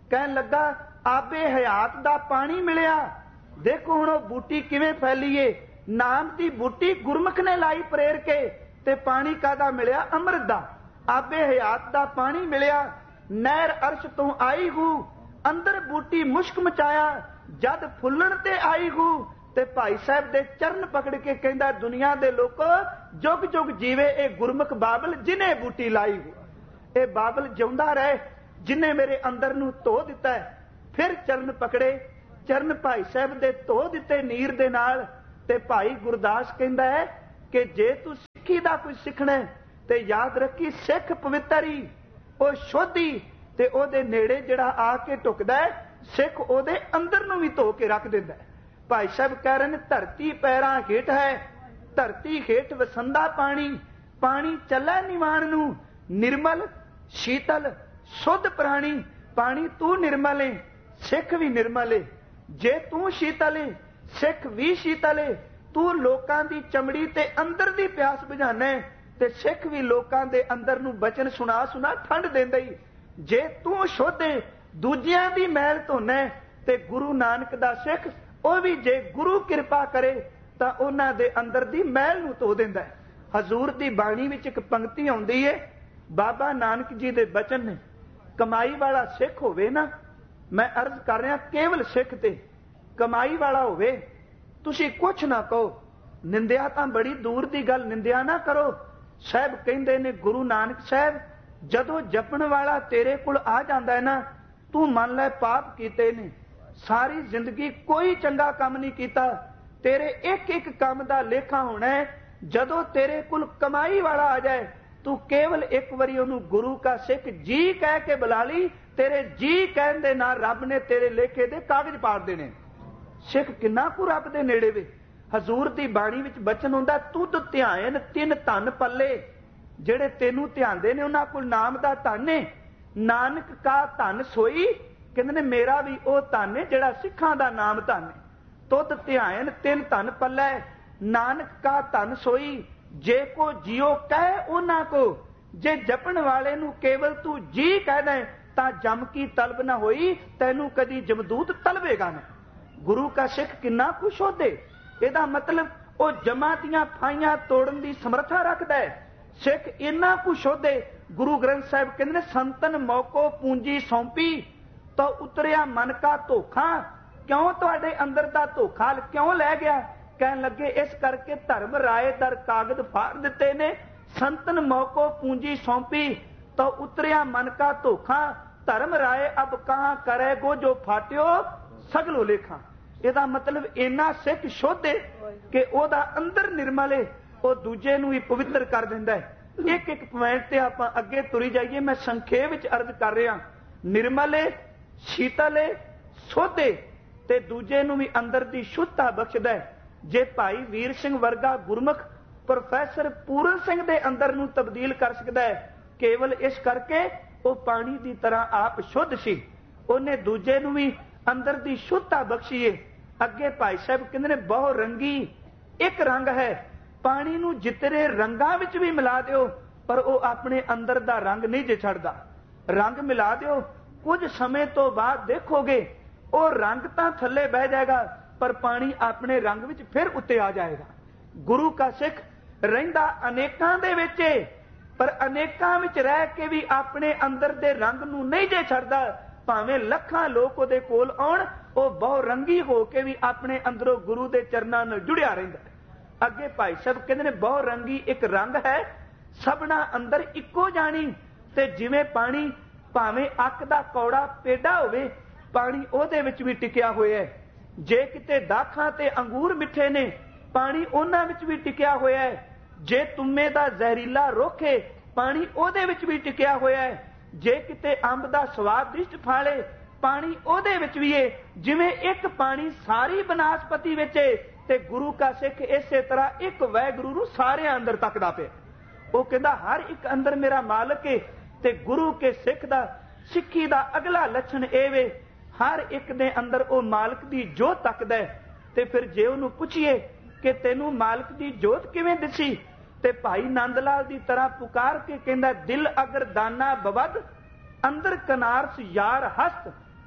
ਕਹਿਣ ਲੱਗਾ ਆਬੇ ਹਯਾਤ ਦਾ ਪਾਣੀ ਮਿਲਿਆ। ਦੇਖੋ ਹੁਣ ਉਹ ਬੂਟੀ ਕਿਵੇਂ ਫੈਲੀ ਏ। ਨਾਮ ਦੀ ਬੂਟੀ ਗੁਰਮੁਖ ਨੇ ਲਾਈ ਪ੍ਰੇਰ ਕੇ, ਤੇ ਪਾਣੀ ਕਾਹਦਾ ਮਿਲਿਆ? ਅੰਮ੍ਰਿਤ ਦਾ। ਆਬੇ ਹਯਾਤ ਦਾ ਪਾਣੀ ਮਿਲਿਆ। ਨਹਿਰ ਅਰਸ਼ ਤੋਂ ਆਈ ਹੂ, ਅੰਦਰ ਬੂਟੀ ਮੁਸ਼ਕ ਮਚਾਇਆ, ਜਦ ਫੁੱਲਣ ਤੇ ਆਈ ਹੂ। ਤੇ ਭਾਈ ਸਾਹਿਬ ਦੇ ਚਰਨ ਪਕੜ ਕੇ ਕਹਿੰਦਾ, ਦੁਨੀਆ ਦੇ ਲੋਕੋ ਜੁਗ ਜੁਗ ਜੀਵੇ ਇਹ ਗੁਰਮੁਖ ਬਾਬਲ ਜਿਨੇ ਬੂਟੀ ਲਾਈ ਹੂ। ਇਹ ਬਾਬਲ ਜਿਉਂਦਾ ਰਹੇ ਜਿਨੇ ਮੇਰੇ ਅੰਦਰ ਨੂੰ ਧੋ ਦਿੱਤਾ। ਫਿਰ ਚਰਨ ਪਕੜੇ, ਚਰਨ ਭਾਈ ਸਾਹਿਬ ਦੇ ਧੋ ਦਿੱਤੇ ਨੀਰ ਦੇ ਨਾਲ। ਤੇ ਭਾਈ ਗੁਰਦਾਸ ਕਹਿੰਦਾ ਹੈ ਕਿ ਜੇ ਤੂੰ ਸਿੱਖੀ ਦਾ ਕੁਝ ਸਿੱਖਣਾ ਤੇ ਯਾਦ ਰੱਖੀ, ਸਿੱਖ ਪਵਿੱਤਰੀ ਉਹ ਸ਼ੋਧੀ, ਤੇ ਉਹਦੇ ਨੇੜੇ ਜਿਹੜਾ ਆ ਕੇ ਟੁਕਦਾ ਹੈ, ਸਿੱਖ ਉਹਦੇ ਅੰਦਰ ਨੂੰ ਵੀ ਧੋ ਕੇ ਰੱਖ ਦਿੰਦਾ। ਭਾਈ ਸਾਹਿਬ ਕਹਿ ਰਹੇ ਨੇ, ਧਰਤੀ ਪੈਰਾਂ ਹੇਠ ਹੈ, ਧਰਤੀ ਹੇਠ ਵਸੰਦਾ ਪਾਣੀ, ਪਾਣੀ ਚੱਲੇ ਨਿਵਾਣ ਨੂੰ, ਨਿਰਮਲ ਸ਼ੀਤਲ ਸੁੱਧ ਪ੍ਰਾਣੀ। ਪਾਣੀ ਤੂੰ ਨਿਰਮਲ ਏ, ਸਿੱਖ ਵੀ ਨਿਰਮਲ ਏ। ਜੇ ਤੂੰ ਸ਼ੀਤਲ ਏ, ਸਿੱਖ ਵੀ ਸ਼ੀਤਲ ਏ। ਤੂੰ ਲੋਕਾਂ ਦੀ ਚਮੜੀ ਤੇ ਅੰਦਰ ਦੀ ਪਿਆਸ ਬੁਝਾਣਾ ਤੇ ਸਿੱਖ ਵੀ ਲੋਕਾਂ ਦੇ ਅੰਦਰ ਨੂੰ ਬਚਨ ਸੁਣਾ ਸੁਣਾ ਠੰਡ ਦਿੰਦਾ ਹੀ। ਜੇ ਤੂੰ ਸ਼ੋਧੇ ਦੂਜਿਆਂ ਦੀ ਮੈਲ ਧੋਣਾ ਤੇ ਗੁਰੂ ਨਾਨਕ ਦਾ ਸਿੱਖ ਉਹ ਵੀ ਜੇ ਗੁਰੂ ਕਿਰਪਾ ਕਰੇ ਤਾਂ ਉਹਨਾਂ ਦੇ ਅੰਦਰ ਦੀ ਮੈਲ ਨੂੰ ਧੋ ਦਿੰਦਾ। ਹਜ਼ੂਰ ਦੀ ਬਾਣੀ ਵਿੱਚ ਇੱਕ ਪੰਕਤੀ ਆਉਂਦੀ ਹੈ, ਬਾਬਾ ਨਾਨਕ ਜੀ ਦੇ ਬਚਨ ਨੇ, ਕਮਾਈ ਵਾਲਾ ਸਿੱਖ ਹੋਵੇ ਨਾ, ਮੈਂ ਅਰਜ਼ ਕਰ ਰਿਹਾ ਕੇਵਲ ਸਿੱਖ ਤੇ ਕਮਾਈ ਵਾਲਾ ਹੋਵੇ, ਤੁਸੀਂ ਕੁਛ ਨਾ ਕਹੋ, ਨਿੰਦਿਆ ਤਾਂ ਬੜੀ ਦੂਰ ਦੀ ਗੱਲ, ਨਿੰਦਿਆ ਨਾ ਕਰੋ। ਸਾਹਿਬ ਕਹਿੰਦੇ ਨੇ, ਗੁਰੂ ਨਾਨਕ ਸਾਹਿਬ ਜਦੋਂ ਜਪਣ ਵਾਲਾ ਤੇਰੇ ਕੋਲ ਆ ਜਾਂਦਾ ਹੈ ਨਾ, ਤੂੰ ਮੰਨ ਲੈ ਪਾਪ ਕੀਤੇ ਨੇ, ਸਾਰੀ ਜ਼ਿੰਦਗੀ ਕੋਈ ਚੰਗਾ ਕੰਮ ਨਹੀਂ ਕੀਤਾ, ਤੇਰੇ ਇੱਕ ਇੱਕ ਕੰਮ ਦਾ ਲੇਖਾ ਹੋਣਾ ਹੈ। ਜਦੋਂ ਤੇਰੇ ਕੋਲ ਕਮਾਈ ਵਾਲਾ ਆ ਜਾਏ, ਤੂੰ ਕੇਵਲ ਇੱਕ ਵਾਰੀ ਉਹਨੂੰ ਗੁਰੂ ਕਾ ਸਿੱਖ ਜੀ ਕਹਿ ਕੇ ਬੁਲਾ ਲਈ, ਤੇਰੇ ਜੀ ਕਹਿਣ ਦੇ ਨਾਲ ਰੱਬ ਨੇ ਤੇਰੇ ਲੇਖੇ ਦੇ ਕਾਗਜ਼ ਪਾੜ ਦੇਣੇ। ਸਿੱਖ ਕਿੰਨਾ ਕੁ ਰੱਬ ਦੇ ਨੇੜੇ ਵੇ। ਹਜ਼ੂਰ ਦੀ ਬਾਣੀ ਵਿੱਚ ਬਚਨ ਹੁੰਦਾ, ਤੁਧ ਧਿਆਨ ਤਿੰਨ ਧਨ ਪੱਲੇ, ਜਿਹੜੇ ਤੈਨੂੰ ਧਿਆਉਂਦੇ ਨੇ ਉਹਨਾਂ ਕੋਲ ਨਾਮ ਦਾ ਧਨ ਹੈ। ਨਾਨਕ ਕਾ ਧਨ ਸੋਈ, ਕਹਿੰਦੇ ਨੇ ਮੇਰਾ ਵੀ ਉਹ ਧਨ ਹੈ ਜਿਹੜਾ ਸਿੱਖਾਂ ਦਾ ਨਾਮ ਧਨ ਹੈ। ਤੁਧ ਧਿਆਨ ਤਿੰਨ ਧਨ ਪੱਲੇ, ਨਾਨਕ ਕਾ ਧਨ ਸੋਈ, ਜੇ ਕੋ ਜਿਉ ਕਹਿ ਉਹਨਾਂ ਕੋ। ਜੇ ਜਪਣ ਵਾਲੇ ਨੂੰ ਕੇਵਲ ਤੂੰ ਜੀ ਕਹਿਦਾ ਤਾਂ ਜਮ ਕੀ ਤਲਬ ਨਾ ਹੋਈ, ਤੈਨੂੰ ਕਦੀ ਜਮਦੂਤ ਤਲਵੇਗਾ ਨਾ। ਗੁਰੂ ਕਾ ਸਿੱਖ ਕਿੰਨਾ ਕੁਛ ਹੋਦੇ, ਇਹਦਾ ਮਤਲਬ ਉਹ ਜਮਾਂ ਦੀਆਂ ਫਾਈਆਂ ਤੋੜਨ ਦੀ ਸਮਰੱਥਾ ਰੱਖਦਾ ਹੈ। ਸਿੱਖ ਇੰਨਾ ਕੁਛ ਹੋਦੇ, ਗੁਰੂ ਗ੍ਰੰਥ ਸਾਹਿਬ ਕਹਿੰਦੇ ਨੇ, ਸੰਤਨ ਮੌਕੋ ਪੂੰਜੀ ਸੌਂਪੀ ਤਾਂ ਉਤਰਿਆ ਮਨ ਕਾ ਧੋਖਾ। ਕਿਉਂ ਤੁਹਾਡੇ ਅੰਦਰ ਦਾ ਧੋਖਾ ਕਿਉਂ ਲੈ ਗਿਆ? ਕਹਿਣ ਲੱਗੇ ਇਸ ਕਰਕੇ ਧਰਮ ਰਾਏ ਦਰ ਕਾਗਜ਼ ਫਾੜ ਦਿੱਤੇ ਨੇ। ਸੰਤਨ ਮੌਕੋ ਪੂੰਜੀ ਸੌਂਪੀ ਤਾਂ ਉਤਰਿਆ ਮਨ ਕਾ ਧੋਖਾ, ਧਰਮ ਰਾਏ ਅਬ ਕਹਾਂ ਕਰੇ ਗੋ ਜੋ ਫਾਟਿਓ ਸਗਲੋ ਲੇਖਾਂ। ਇਹਦਾ ਮਤਲਬ ਇੰਨਾ ਸਿੱਖ ਸ਼ੁੱਧ ਹੈ ਕਿ ਉਹਦਾ ਅੰਦਰ ਨਿਰਮਲ ਹੈ, ਉਹ ਦੂਜੇ ਨੂੰ ਵੀ ਪਵਿੱਤਰ ਕਰ ਦਿੰਦਾ ਹੈ। ਇੱਕ ਇੱਕ ਪੁਆਇੰਟ ਤੇ ਆਪਾਂ ਅੱਗੇ ਤੁਰੀ ਜਾਈਏ, ਮੈਂ ਸੰਖੇਪ ਵਿੱਚ ਅਰਜ਼ ਕਰ ਰਿਹਾ। ਨਿਰਮਲ ਹੈ, ਸ਼ੀਤਲ ਹੈ, ਸ਼ੁੱਧ ਹੈ ਤੇ ਦੂਜੇ ਨੂੰ ਵੀ ਅੰਦਰ ਦੀ ਸ਼ੁੱਧਤਾ ਬਖਸ਼ਦਾ ਹੈ। ਜੇ ਭਾਈ ਵੀਰ ਸਿੰਘ ਵਰਗਾ ਗੁਰਮੁਖ ਪ੍ਰੋਫੈਸਰ ਪੂਰਨ ਸਿੰਘ ਦੇ ਅੰਦਰ ਨੂੰ ਤਬਦੀਲ ਕਰ ਸਕਦਾ ਹੈ, ਕੇਵਲ ਇਸ ਕਰਕੇ ਉਹ ਪਾਣੀ ਦੀ ਤਰ੍ਹਾਂ ਆਪ ਸ਼ੁੱਧ ਸੀ, ਉਹਨੇ ਦੂਜੇ ਨੂੰ ਵੀ ਅੰਦਰ ਦੀ ਸ਼ੁੱਧਤਾ ਬਖਸ਼ੀਏ। ਅੱਗੇ ਭਾਈ ਸਾਹਿਬ ਕਹਿੰਦੇ ਨੇ, ਬਹੁ ਰੰਗੀ ਇੱਕ ਰੰਗ ਹੈ, ਪਾਣੀ ਨੂੰ ਜਿਤਨੇ ਰੰਗਾਂ ਵਿੱਚ ਵੀ ਮਿਲਾ ਦਿਓ ਪਰ ਉਹ ਆਪਣੇ ਅੰਦਰ ਦਾ ਰੰਗ ਨਹੀਂ ਜੇ ਛੱਡਦਾ। ਰੰਗ ਮਿਲਾ ਦਿਓ, ਕੁਝ ਸਮੇਂ ਤੋਂ ਬਾਅਦ ਦੇਖੋਗੇ ਉਹ ਰੰਗ ਤਾਂ ਥੱਲੇ ਬਹਿ ਜਾਏਗਾ ਪਰ ਪਾਣੀ ਆਪਣੇ ਰੰਗ ਵਿੱਚ ਫਿਰ ਉੱਤੇ ਆ ਜਾਏਗਾ। ਗੁਰੂ ਕਾ ਸਿੱਖ ਰਹਿੰਦਾ ਅਨੇਕਾਂ ਦੇ ਵਿੱਚ, ਪਰ ਅਨੇਕਾਂ ਵਿੱਚ ਰਹਿ ਕੇ ਵੀ ਆਪਣੇ ਅੰਦਰ ਦੇ ਰੰਗ ਨੂੰ ਨਹੀਂ ਜੇ ਛੱਡਦਾ। ਭਾਵੇਂ ਲੱਖਾਂ ਲੋਕ ਉਹਦੇ ਕੋਲ ਆਉਣ, ਉਹ ਬਹੁ ਰੰਗੀ ਹੋ ਕੇ ਵੀ ਆਪਣੇ ਅੰਦਰੋਂ ਗੁਰੂ ਦੇ ਚਰਨਾਂ ਨਾਲ ਜੁੜਿਆ ਰਹਿੰਦਾ। ਅੱਗੇ ਭਾਈ ਸਾਹਿਬ ਕਹਿੰਦੇ ਨੇ, ਬਹੁ ਰੰਗੀ ਇੱਕ ਰੰਗ ਹੈ, ਸਭਨਾ ਅੰਦਰ ਇੱਕੋ ਜਾਣੀ। ਤੇ ਜਿਵੇਂ ਪਾਣੀ ਭਾਵੇਂ ਅੱਕ ਦਾ ਕੌੜਾ ਪੇਡਾ ਹੋਵੇ, ਪਾਣੀ ਉਹਦੇ ਵਿੱਚ ਵੀ ਟਿਕਿਆ ਹੋਇਆ ਹੈ। ਜੇ ਕਿਤੇ ਦਾਖਾਂ ਤੇ ਅੰਗੂਰ ਮਿੱਠੇ ਨੇ, ਪਾਣੀ ਉਹਨਾਂ ਵਿੱਚ ਵੀ ਟਿਕਿਆ ਹੋਇਆ ਹੈ। ਜੇ ਤੁੰਮੇ ਦਾ ਜ਼ਹਿਰੀਲਾ ਰੁੱਖ ਹੈ, ਪਾਣੀ ਉਹਦੇ ਵਿੱਚ ਵੀ ਟਿਕਿਆ ਹੋਇਆ ਹੈ। ਜੇ ਕਿਤੇ ਅੰਬ ਦਾ ਸਵਾਦਿਸ਼ਟ ਫਲ ਹੈ, ਪਾਣੀ ਉਹਦੇ ਵਿੱਚ ਵੀ ਹੈ। ਜਿਵੇਂ ਇੱਕ ਪਾਣੀ ਸਾਰੀ ਬਨਾਸਪਤੀ ਵਿੱਚ ਹੈ, ਤੇ ਗੁਰੂ ਕਾ ਸਿੱਖ ਇਸੇ ਤਰ੍ਹਾਂ ਇੱਕ ਵਾਹਿਗੁਰੂ ਨੂੰ ਸਾਰਿਆਂ ਅੰਦਰ ਤੱਕਦਾ ਪਿਆ। ਉਹ ਕਹਿੰਦਾ ਹਰ ਇੱਕ ਅੰਦਰ ਮੇਰਾ ਮਾਲਕ ਹੈ। ਤੇ ਗੁਰੂ ਕੇ ਸਿੱਖ ਦਾ ਸਿੱਖੀ ਦਾ ਅਗਲਾ ਲੱਛਣ ਇਹ ਵੇ, ਹਰ ਇੱਕ ਦੇ ਅੰਦਰ ਉਹ ਮਾਲਕ ਦੀ ਜੋਤ ਤੱਕਦਾ ਹੈ। ਤੇ ਫਿਰ ਜੇ ਉਹਨੂੰ ਪੁੱਛੀਏ ਕਿ ਤੈਨੂੰ ਮਾਲਕ ਦੀ ਜੋਤ ਕਿਵੇਂ ਦਿਸੀ, ਤੇ ਭਾਈ ਨੰਦ ਲਾਲ ਦੀ ਤਰ੍ਹਾਂ ਪੁਕਾਰ ਕੇ ਕਹਿੰਦਾ, ਦਿਲ ਅਗਰ ਦਾਨਾ ਬਵਦ ਅੰਦਰ ਕਨਾਰਸ ਯਾਰ ਹਸਤ,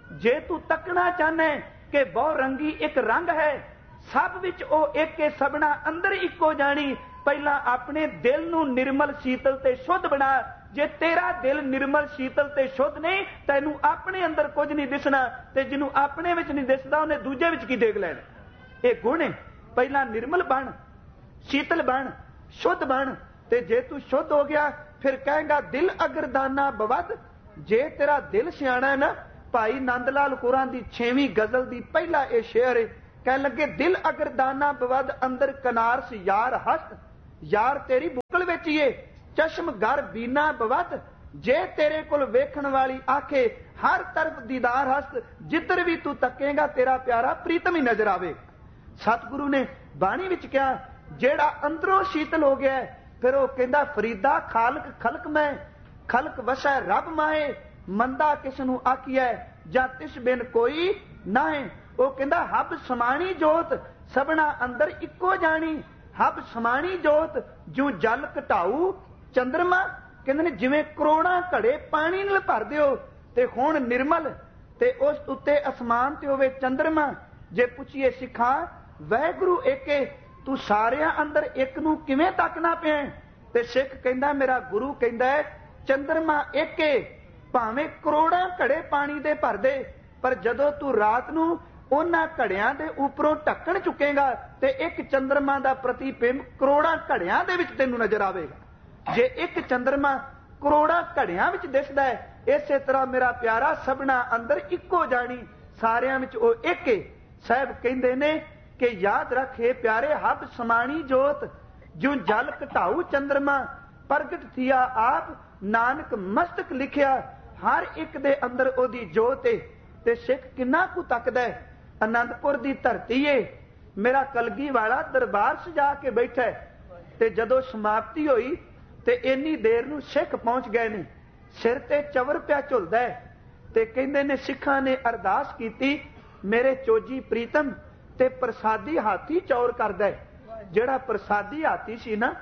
जे तू तकना चाहना कि बहु रंगी एक रंग है, सब विच ओ एक के सबना अंदर इको जानी, पहला अपने दिल नूं निर्मल शीतल ते शुद्ध बना। जे तेरा दिल निर्मल शीतल ते शुद्ध नहीं, तैनू अपने अंदर कुछ नहीं दिसना, ते जिन्हों अपने विच नहीं दिसदा उन्हें दूजे विच की देख लेना। ये गुण है। पहला निर्मल बन, शीतल बन, शुद्ध बन, ते जे तू शुद्ध हो गया फिर कहेगा दिल अगर दाना बवद। जे तेरा दिल सियाणा है ना, भाई नंद लाल कुरान की 6वीं गजल की पहला यह शेर है, कह लगे दिल अगर दाना बवद अंदर कनारस यार हस्त, यार तेरी बुकल विच ही है चश्म घर बीना बवद। जे तेरे कोल वेखण वाली आखे हर तरफ दीदार हस्त, जिधर भी तू तकेगा तेरा प्यारा प्रीतम ही नजर आवे। सतगुरु ने बाणी विच कहा जेड़ा अंदरों शीतल हो गया है, फिर वो कहता फरीदा खालक खलक मैं, खलक वसै रब माए, मंदा किसनू आखिया जा तिस बिन कोई ना है। वो कहता हब समाणी जोत सबना अंदर इको जानी, हब समाणी जोत जू जल घटाऊ चंद्रमा। कहते ने जिवें करोड़ां घड़े पानी नाल भर दिओ ते हुण निर्मल ते उस उत्ते आसमान ते होवे चंद्रमा। जे पुछिए सिखा वाहिगुरू एके, तू सारियां अंदर एक नूं किवें तकना पिया? ते सिख कहंदा मेरा गुरु कहंदा है चंद्रमा एके, भावें करोड़ां घड़े पानी दे भर दे, पर जदों तू रात नूं उन्हां घड़ियां दे उपरों ढक्कण चुकेगा ते एक चंद्रमा दा प्रतिबिंब करोड़ां घड़ियां दे विच तैनूं नजर आवेगा। जे एक चंद्रमा करोड़ां घड़ियां विच दिसदा है, इसे तरह मेरा प्यारा सबना अंदर इको जानी, सारियां विच ओ एक है। साहब कहंदे ने कि याद रखे प्यारे हब समाणी जोत जो जल घटाऊ चंद्रमा, प्रगट थिया आप नानक मस्तक लिखिया, हर एक दे अंदर ओदी जोत है। ते सिख किन्ना कु तकदा है, आनंदपुर दी धरती है, मेरा कलगी वाला दरबार सजा के बैठा है, ते जदों समाप्ति होई ते इन्नी देर नूं सिख पहुंच गए ने, सिर ते चवर पिया झुलदा है, ते कहंदे ने सिखां ने अरदास कीती मेरे चोजी प्रीतम ते प्रसादी हाथी चौर करदा है। जिहड़ा प्रसादी हाथी सी ना,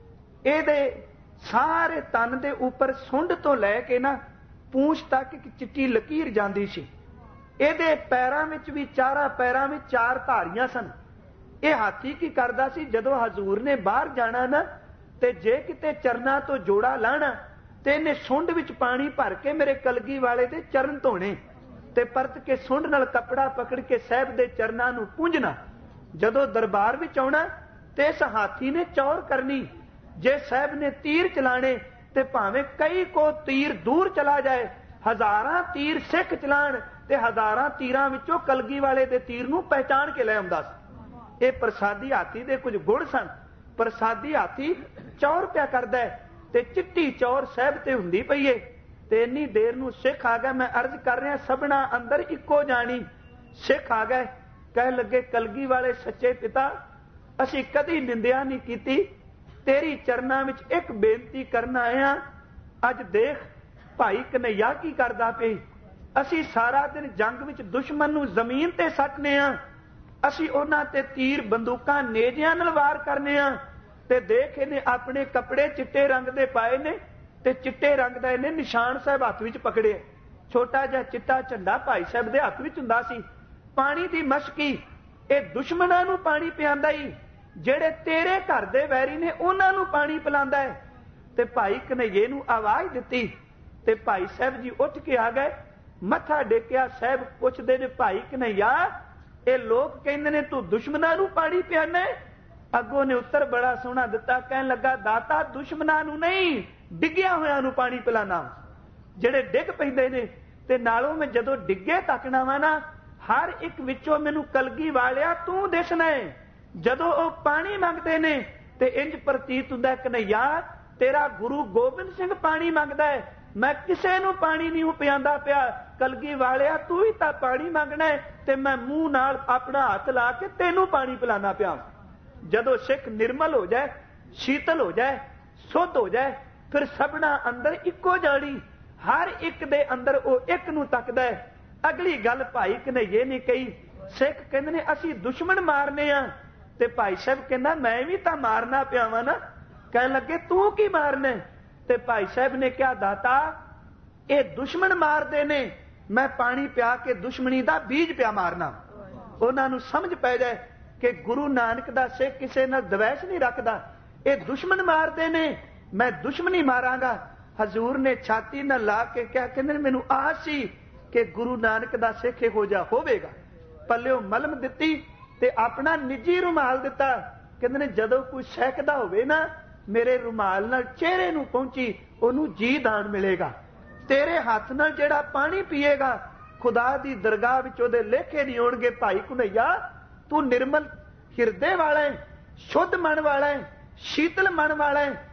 इहदे सारे तन दे उपर सुंड तो लैके ना पूंछ तक एक चिट्टी लकीर जांदी सी। इहदे पैरां विच भी चारां पैरां विच 4 धारियां सन। यह हाथी की करदा सी, जदों हजूर ने बाहर जाना ना, ते जे किते चरना तो जोड़ा लाना ते इहने सुंड विच पानी भर के मेरे कलगी वाले दे चरण धोने, ते परत के सुंड नाल कपड़ा पकड़ के साहब दे चरनां नूं पूंझना। जदों दरबार विच आउणा ते इस हाथी ने चौर करनी। जे साहब ने तीर चलाने ते भावें कई को तीर दूर चला जाए, हजारां तीर सिख चलाण ते हजारां तीरां विचों कलगी वाले दे तीर नूं पहचान के लै आउंदा सी। ये प्रसादी हाथी दे कुछ गुण सन। प्रसादी हाथी चौर पिया करदा है ते चिट्टी चौर साहब ते हुंदी पई है। ते इन्नी देर नूं सिख आ गया, मैं अर्ज कर रहा सबना अंदर इको जानी। सिख आ गए, कह लगे कलगी वाले सच्चे पिता, असीं कदी निंदिया नहीं कीती, तेरी चरनां विच एक बेनती करना आया। अज देख भाई कन्हैया की करदा पे, असीं सारा दिन जंग विच दुश्मन नूं जमीन ते सटने आ, असीं उन्हां ते तीर बंदूकां नेजियां नाल वार करने आ, ते देख इहने अपने कपड़े चिट्टे रंग दे पाए ने ते चिट्टे रंग दा इहने निशान साहब हत्थ विच पकड़े। छोटा जिहा चिट्टा झंडा भाई साहब दे हत्थ विच हुंदा सी। पानी दी मशकी ये दुश्मनां नूं पानी पिआंदा ही, ਜਿਹੜੇ तेरे घर दे वैरी ने उन्हां नूं पानी पिलांदा है। ते भाई कन्हैये नूं आवाज़ दित्ती ते भाई साहब जी उठ के आ गए, मत्था टेकिया। साहब पुछदे ने भाई कन्हैया ये लोग कहंदे ने तू दुश्मनां नूं पानी पिआना है? अगों ने उत्तर बड़ा सोहना दिता, कहन लगा दाता दुश्मनां नूं नहीं डिग्गिया होयां नूं पानी पिलाना, ਜਿਹੜੇ ਡਿੱਗ ਪੈਂਦੇ ਨੇ ਤੇ ਨਾਲੋਂ मैं जदों डिगे तकना वा ना, हर एक विचों मैनूं कलगी वालिया तू दिसना है। जदों ਉਹ पानी मंगते ने ते इंज प्रतीत हुंदा कन्हैया तेरा गुरु गोबिंद सिंह पानी मंगदा है, मैं किसे नूं पानी नहीं पिआंदा पिया, कलगी वालिया तू ही तां पानी मंगना है ते मैं मूँह नाल अपना हत्थ ला के तैनूं पानी पिलाना पिया। जदों सिख निर्मल हो जाए, शीतल हो जाए, शुद्ध हो जाए, फिर सबना अंदर इको जानी, हर एक दे अंदर वो एक नूं तकदा है। अगली गल भाई कन्हैये ने कही, सिख कहंदे ने असीं दुश्मन मारने आ, ते भाई साहब कहंदा मैं भी तां मारना पिया वां ना। कहण लगे तू की मारना? ते भाई साहब ने कहा दाता ये दुश्मन मारदे ने, मैं पानी पिया के दुश्मनी का बीज पिया मारना। उन्होंने समझ पै जाए कि गुरु नानक दा सिख किसी नाल द्वेष नहीं रखता, ये दुश्मन मारते ने, मैं दुश्मनी मारांगा। हजूर ने छाती न ला के क्या कहते मैनू आस सी कि गुरु नानक दा सिख इहो जिहा होवेगा। पल्लिओ मलम दित्ती ते अपना निजी रुमाल दिता। कहते ने जदों कोई सहकदा होवे ना, मेरे रुमाल नाल चेहरे नूं पहुंची, ओनू जी दान मिलेगा। तेरे हाथ नाल जेड़ा पानी पीएगा, खुदा दी दरगाह विच ओहदे लेखे नहीं होणगे। भाई घुनैया, तू निर्मल हिरदे वाला है, शुद्ध मन वाला है, शीतल मन वाला है,